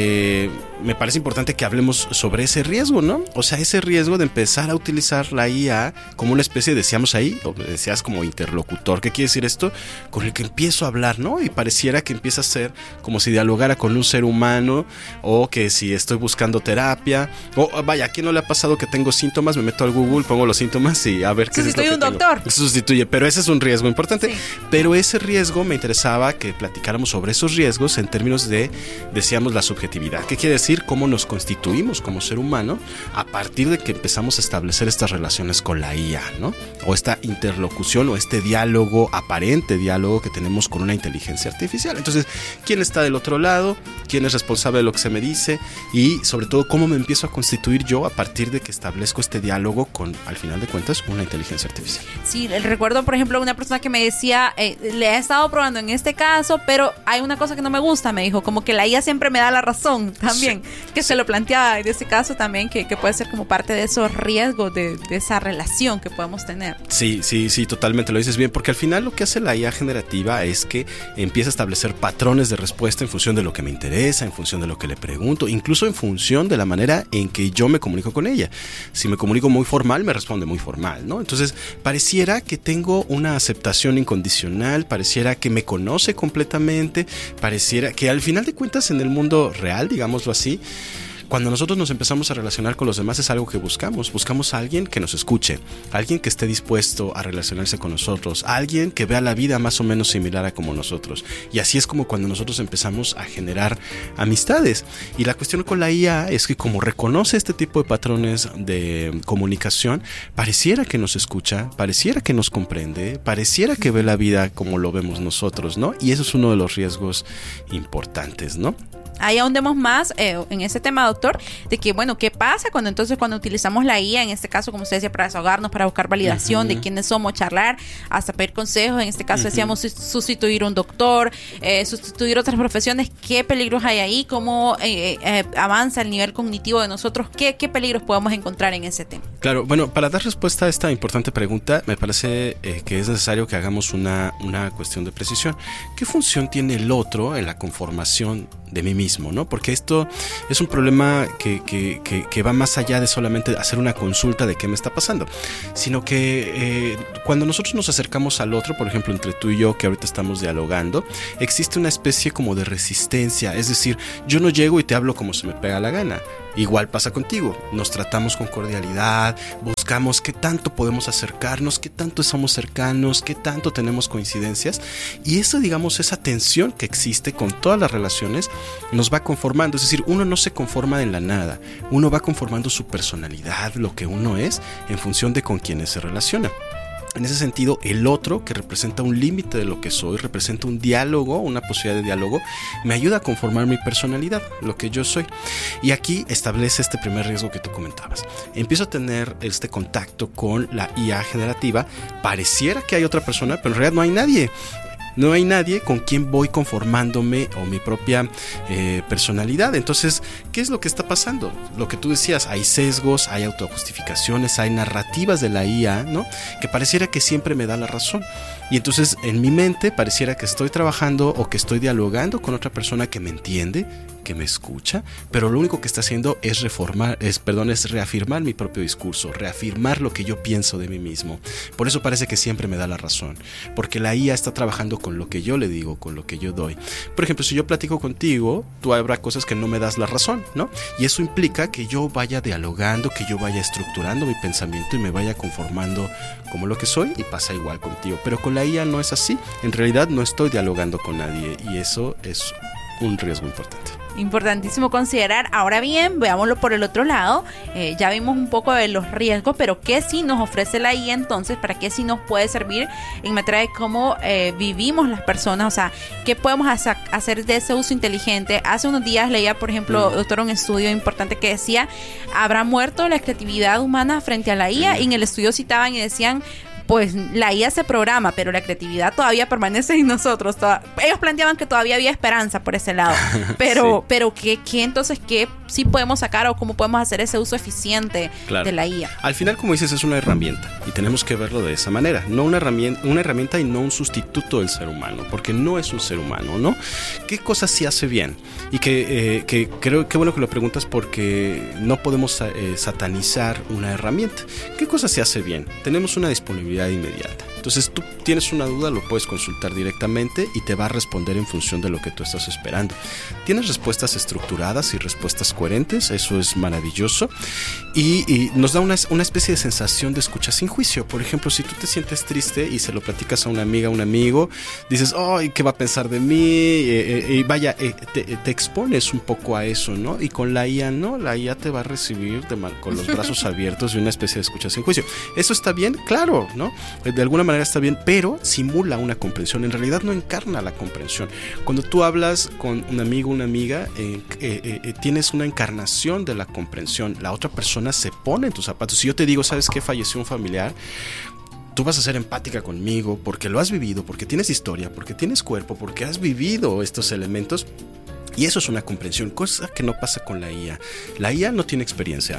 me parece importante que hablemos sobre ese riesgo, ¿no? O sea, ese riesgo de empezar a utilizar la IA como una especie, decíamos ahí, o decías como interlocutor. ¿Qué quiere decir esto? Con el que empiezo a hablar, ¿no? Y pareciera que empieza a ser como si dialogara con un ser humano, o que si estoy buscando terapia, o vaya, ¿a quién no le ha pasado que tengo síntomas? Me meto al Google, pongo los síntomas y a ver qué es lo que tengo. Sustituye un doctor. Sustituye, pero ese es un riesgo importante. Sí. Pero ese riesgo me interesaba que platicáramos sobre esos riesgos en términos de, decíamos, la subjetividad. ¿Qué quiere decir? Cómo nos constituimos como ser humano a partir de que empezamos a establecer estas relaciones con la IA, ¿no? O esta interlocución o este diálogo, aparente diálogo que tenemos con una inteligencia artificial. Entonces, ¿quién está del otro lado? ¿Quién es responsable de lo que se me dice? Y sobre todo, ¿cómo me empiezo a constituir yo a partir de que establezco este diálogo con, al final de cuentas, una inteligencia artificial? Sí, recuerdo, por ejemplo, una persona que me decía, le he estado probando en este caso, pero hay una cosa que no me gusta, me dijo, como que la IA siempre me da la razón también. Sí. Que se lo planteaba en ese caso también, que puede ser como parte de esos riesgos de esa relación que podemos tener. Sí, totalmente, lo dices bien, porque al final lo que hace la IA generativa es que empieza a establecer patrones de respuesta en función de lo que me interesa, en función de lo que le pregunto, incluso en función de la manera en que yo me comunico con ella. Si me comunico muy formal, me responde muy formal, ¿no? Entonces, pareciera que tengo una aceptación incondicional, pareciera que me conoce completamente, pareciera que al final de cuentas en el mundo real, digámoslo así, Cuando nosotros nos empezamos a relacionar con los demás es algo que buscamos a alguien que nos escuche, alguien que esté dispuesto a relacionarse con nosotros, alguien que vea la vida más o menos similar a como nosotros. Y así es como cuando nosotros empezamos a generar amistades. Y la cuestión con la IA es que como reconoce este tipo de patrones de comunicación, pareciera que nos escucha, pareciera que nos comprende, pareciera que ve la vida como lo vemos nosotros, ¿no? Y eso es uno de los riesgos importantes, ¿no? Ahí ahondemos más en ese tema, doctor, de que, bueno, ¿qué pasa cuando utilizamos la IA, en este caso, como usted decía, para desahogarnos, para buscar validación de quiénes somos, charlar, hasta pedir consejos? En este caso decíamos sustituir un doctor, sustituir otras profesiones. ¿Qué peligros hay ahí? ¿Cómo avanza el nivel cognitivo de nosotros? ¿Qué peligros podemos encontrar en ese tema? Claro, bueno, para dar respuesta a esta importante pregunta, me parece que es necesario que hagamos una cuestión de precisión. ¿Qué función tiene el otro en la conformación de mí mismo, ¿no? Porque esto es un problema que va más allá de solamente hacer una consulta de qué me está pasando, sino que cuando nosotros nos acercamos al otro, por ejemplo, entre tú y yo, que ahorita estamos dialogando, existe una especie como de resistencia, es decir, yo no llego y te hablo como se me pega la gana. Igual pasa contigo, nos tratamos con cordialidad, buscamos qué tanto podemos acercarnos, qué tanto somos cercanos, qué tanto tenemos coincidencias, y eso, digamos, esa tensión que existe con todas las relaciones nos va conformando. Es decir, uno no se conforma en la nada, uno va conformando su personalidad, lo que uno es, en función de con quienes se relaciona. En ese sentido, el otro, que representa un límite de lo que soy, representa un diálogo, una posibilidad de diálogo, me ayuda a conformar mi personalidad, lo que yo soy. Y aquí establece este primer riesgo que tú comentabas. Empiezo a tener este contacto con la IA generativa, pareciera que hay otra persona, pero en realidad no hay nadie. No hay nadie con quien voy conformándome o mi propia personalidad. Entonces, ¿qué es lo que está pasando? Lo que tú decías, hay sesgos, hay autojustificaciones, hay narrativas de la IA, ¿no? Que pareciera que siempre me da la razón. Y entonces en mi mente pareciera que estoy trabajando o que estoy dialogando con otra persona que me entiende, que me escucha, pero lo único que está haciendo es reafirmar mi propio discurso, reafirmar lo que yo pienso de mí mismo. Por eso parece que siempre me da la razón, porque la IA está trabajando con lo que yo le digo, con lo que yo doy. Por ejemplo, si yo platico contigo, tú habrá cosas que no me das la razón, ¿no? Y eso implica que yo vaya dialogando, que yo vaya estructurando mi pensamiento y me vaya conformando como lo que soy, y pasa igual contigo. Pero con la IA no es así. En realidad no estoy dialogando con nadie, y eso es un riesgo importante. Importantísimo considerar. Ahora bien, veámoslo por el otro lado. Ya vimos un poco de los riesgos, pero ¿qué sí nos ofrece la IA entonces? ¿Para qué sí nos puede servir en materia de cómo vivimos las personas? O sea, ¿qué podemos hacer de ese uso inteligente? Hace unos días leía, por ejemplo, doctor, un estudio importante que decía, ¿habrá muerto la creatividad humana frente a la IA? Y en el estudio citaban y decían, pues la IA se programa, pero la creatividad todavía permanece en nosotros. Ellos planteaban que todavía había esperanza por ese lado. Pero, sí. Pero ¿qué entonces qué sí podemos sacar o cómo podemos hacer ese uso eficiente de la IA? Al final, como dices, es una herramienta y tenemos que verlo de esa manera. No una herramienta y no un sustituto del ser humano, porque no es un ser humano, ¿no? ¿Qué cosas sí hace bien? Y que creo que bueno que lo preguntas, porque no podemos satanizar una herramienta. ¿Qué cosas se hace bien? Tenemos una disponibilidad inmediata. Entonces tú tienes una duda, lo puedes consultar directamente y te va a responder en función de lo que tú estás esperando. Tienes respuestas estructuradas y respuestas coherentes, eso es maravilloso, y nos da una especie de sensación de escucha sin juicio. Por ejemplo, si tú te sientes triste y se lo platicas a una amiga, a un amigo, dices, ¡ay, qué va a pensar de mí! Y vaya, te expones un poco a eso, ¿no? Y con la IA, ¿no? La IA te va a recibir con los brazos abiertos y una especie de escucha sin juicio. ¿Eso está bien? Claro, ¿no? De alguna manera está bien, pero simula una comprensión. En realidad no encarna la comprensión. Cuando tú hablas con un amigo, una amiga, tienes una encarnación de la comprensión. La otra persona se pone en tus zapatos. Si yo te digo, ¿sabes qué? Falleció un familiar, tú vas a ser empática conmigo porque lo has vivido, porque tienes historia, porque tienes cuerpo, porque has vivido estos elementos. Y eso es una comprensión, cosa que no pasa con la IA. La IA no tiene experiencia.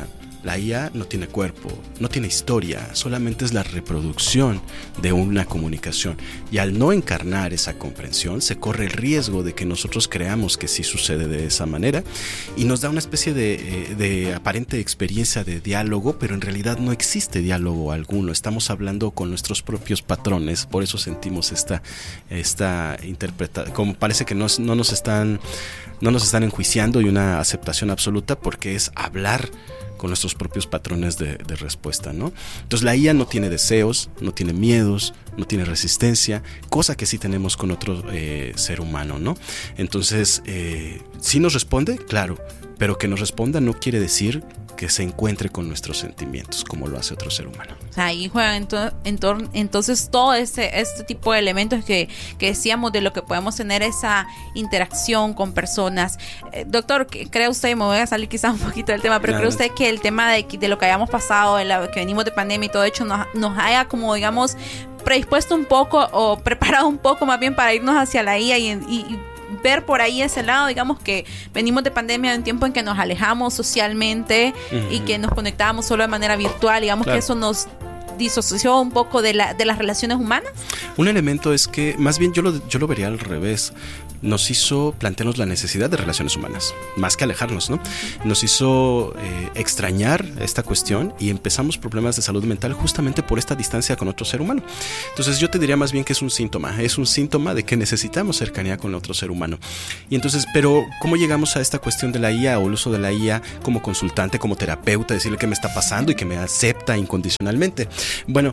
La IA no tiene cuerpo, no tiene historia, solamente es la reproducción de una comunicación. Y al no encarnar esa comprensión, se corre el riesgo de que nosotros creamos que sí sucede de esa manera y nos da una especie de aparente experiencia de diálogo, pero en realidad no existe diálogo alguno. Estamos hablando con nuestros propios patrones, por eso sentimos esta interpretación, como parece que no nos están enjuiciando y una aceptación absoluta, porque es hablar con nuestros propios patrones de respuesta, ¿no? Entonces la IA no tiene deseos, no tiene miedos, no tiene resistencia, cosa que sí tenemos con otro ser humano, ¿no? Entonces, sí nos responde, claro, pero que nos responda no quiere decir que se encuentre con nuestros sentimientos como lo hace otro ser humano. Ahí juegan entonces todo este tipo de elementos que decíamos, de lo que podemos tener esa interacción con personas. Doctor, ¿cree usted, me voy a salir quizás un poquito del tema, pero cree usted que el tema de lo que hayamos pasado, que venimos de pandemia y todo hecho, nos haya, como digamos, predispuesto un poco o preparado un poco más bien para irnos hacia la IA y ver por ahí ese lado, digamos que venimos de pandemia en un tiempo en que nos alejamos socialmente y que nos conectábamos solo de manera virtual, digamos, claro, que eso nos disoció un poco de las relaciones humanas? Un elemento es que, más bien yo lo vería al revés, nos hizo plantearnos la necesidad de relaciones humanas, más que alejarnos, ¿no? Nos hizo extrañar esta cuestión y empezamos problemas de salud mental justamente por esta distancia con otro ser humano. Entonces yo te diría más bien que es un síntoma de que necesitamos cercanía con otro ser humano. Y entonces, pero ¿cómo llegamos a esta cuestión de la IA o el uso de la IA como consultante, como terapeuta, decirle qué me está pasando y que me acepta incondicionalmente? Bueno,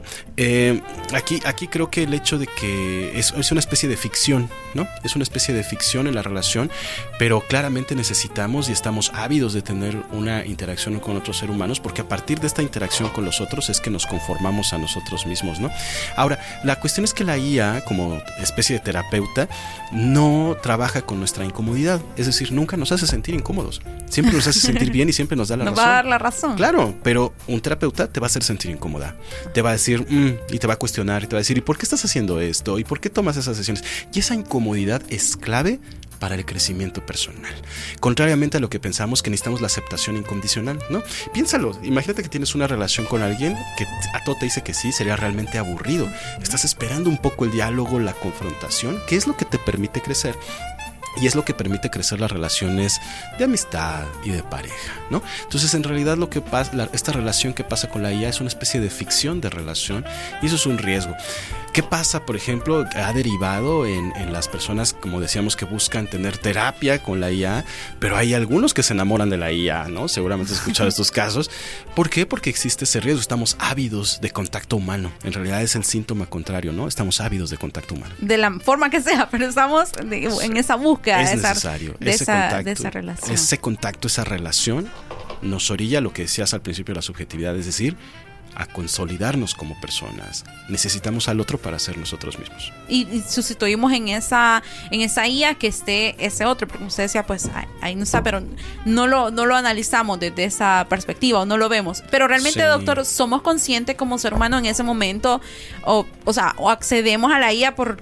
aquí creo que el hecho de que es una especie de ficción, ¿no? Es una especie de ficción en la relación, pero claramente necesitamos y estamos ávidos de tener una interacción con otros seres humanos, porque a partir de esta interacción con los otros es que nos conformamos a nosotros mismos, ¿no? Ahora, la cuestión es que la IA, como especie de terapeuta, no trabaja con nuestra incomodidad, es decir, nunca nos hace sentir incómodos, siempre nos hace sentir bien y siempre nos da la razón. Nos va a dar la razón. Claro, pero un terapeuta te va a hacer sentir incómoda, te va a decir, y te va a cuestionar, y te va a decir, ¿y por qué estás haciendo esto? ¿Y por qué tomas esas sesiones? Y esa incomodidad es clave para el crecimiento personal. Contrariamente a lo que pensamos, que necesitamos la aceptación incondicional, ¿no? Piénsalo, imagínate que tienes una relación con alguien que a todo te dice que sí, sería realmente aburrido. Estás esperando un poco el diálogo, la confrontación, que es lo que te permite crecer. Y es lo que permite crecer las relaciones de amistad y de pareja, ¿no? Entonces, en realidad, lo que pasa, esta relación que pasa con la IA es una especie de ficción de relación, y eso es un riesgo. ¿Qué pasa, por ejemplo? Ha derivado en las personas, como decíamos, que buscan tener terapia con la IA, pero hay algunos que se enamoran de la IA, ¿no? Seguramente has escuchado estos casos. ¿Por qué? Porque existe ese riesgo. Estamos ávidos de contacto humano. En realidad es el síntoma contrario, ¿no? Estamos ávidos de contacto humano. De la forma que sea, pero estamos en esa búsqueda. Es necesario de esa relación. Ese contacto, esa relación nos orilla a lo que decías al principio de la subjetividad, es decir, a consolidarnos como personas. Necesitamos al otro para ser nosotros mismos. Y sustituimos en esa IA que esté ese otro, porque usted decía, pues ahí no está, pero no lo analizamos desde esa perspectiva o no lo vemos. Pero realmente, sí, doctor, ¿somos conscientes como ser humano en ese momento o accedemos a la IA por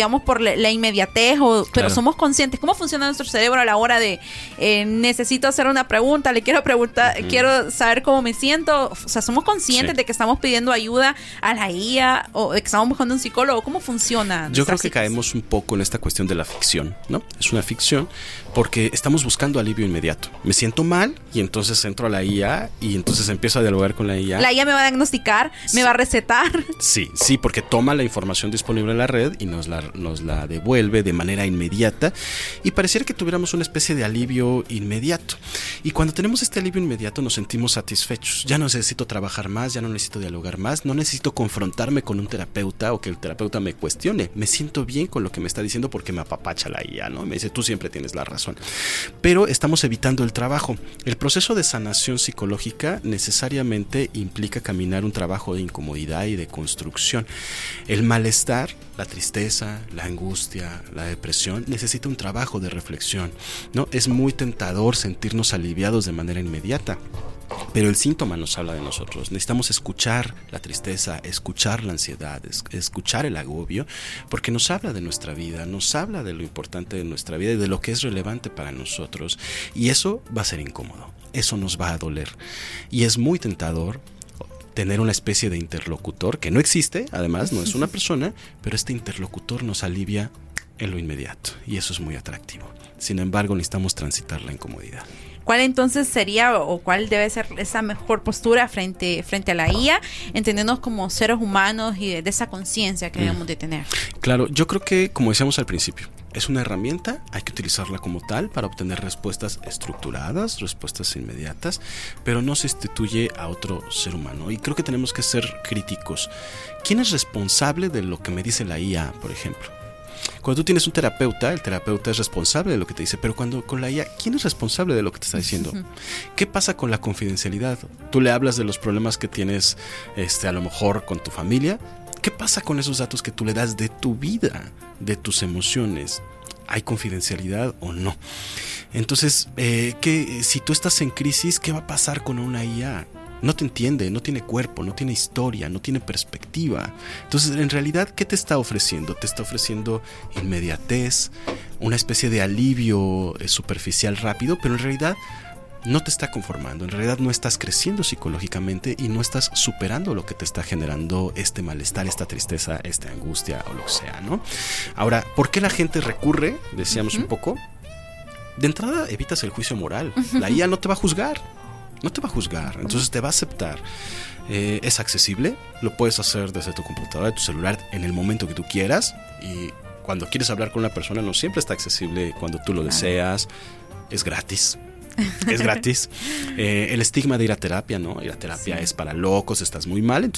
la inmediatez, pero claro, somos conscientes? ¿Cómo funciona nuestro cerebro a la hora de necesito hacer una pregunta, le quiero preguntar, quiero saber cómo me siento? O sea, ¿somos conscientes de que estamos pidiendo ayuda a la IA o de que estamos buscando un psicólogo? ¿Cómo funciona? Yo creo que caemos un poco en esta cuestión de la ficción, ¿no? Es una ficción porque estamos buscando alivio inmediato. Me siento mal y entonces entro a la IA y entonces empiezo a dialogar con la IA. La IA me va a diagnosticar, sí, me va a recetar. Sí, porque toma la información disponible en la red y nos la devuelve de manera inmediata, y pareciera que tuviéramos una especie de alivio inmediato. Y cuando tenemos este alivio inmediato nos sentimos satisfechos. Ya no necesito trabajar más, ya no necesito dialogar más, no necesito confrontarme con un terapeuta o que el terapeuta me cuestione. Me siento bien con lo que me está diciendo porque me apapacha la IA, ¿no? Me dice, tú siempre tienes la razón. Pero estamos evitando el trabajo. El proceso de sanación psicológica necesariamente implica caminar un trabajo de incomodidad y de construcción. El malestar, la tristeza, la angustia, la depresión, necesita un trabajo de reflexión, ¿no? Es muy tentador sentirnos aliviados de manera inmediata, pero el síntoma nos habla de nosotros. Necesitamos escuchar la tristeza, escuchar la ansiedad, escuchar el agobio, porque nos habla de nuestra vida, nos habla de lo importante de nuestra vida y de lo que es relevante para nosotros, y eso va a ser incómodo. eso nos va a doler. Y es muy tentador tener una especie de interlocutor que no existe, además no es una persona, pero este interlocutor nos alivia en lo inmediato y eso es muy atractivo. Sin embargo, necesitamos transitar la incomodidad. ¿Cuál entonces sería o cuál debe ser esa mejor postura frente a la IA, entendiéndonos como seres humanos y de esa conciencia que debemos de tener? Claro, yo creo que, como decíamos al principio, es una herramienta, hay que utilizarla como tal para obtener respuestas estructuradas, respuestas inmediatas, pero no se sustituye a otro ser humano. Y creo que tenemos que ser críticos. ¿Quién es responsable de lo que me dice la IA, por ejemplo? Cuando tú tienes un terapeuta, el terapeuta es responsable de lo que te dice, pero cuando con la IA, ¿quién es responsable de lo que te está diciendo? ¿Qué pasa con la confidencialidad? Tú le hablas de los problemas que tienes a lo mejor con tu familia. ¿Qué pasa con esos datos que tú le das de tu vida, de tus emociones? ¿Hay confidencialidad o no? Entonces, si tú estás en crisis, ¿qué va a pasar con una IA? No te entiende, no tiene cuerpo, no tiene historia, no tiene perspectiva. Entonces, en realidad, ¿qué te está ofreciendo? Te está ofreciendo inmediatez, una especie de alivio superficial rápido, pero en realidad no te está conformando. En realidad no estás creciendo psicológicamente y no estás superando lo que te está generando este malestar, esta tristeza, esta angustia o lo que sea, ¿no? Ahora, ¿por qué la gente recurre? Decíamos un poco. De entrada, evitas el juicio moral. La IA no te va a juzgar. No te va a juzgar, entonces te va a aceptar. Es accesible, lo puedes hacer desde tu computadora, de tu celular, en el momento que tú quieras. Y cuando quieres hablar con una persona, no siempre está accesible cuando tú lo deseas. Es gratis. Es gratis. El estigma de ir a terapia, ¿no? Ir a terapia es para locos, estás muy mal. Entonces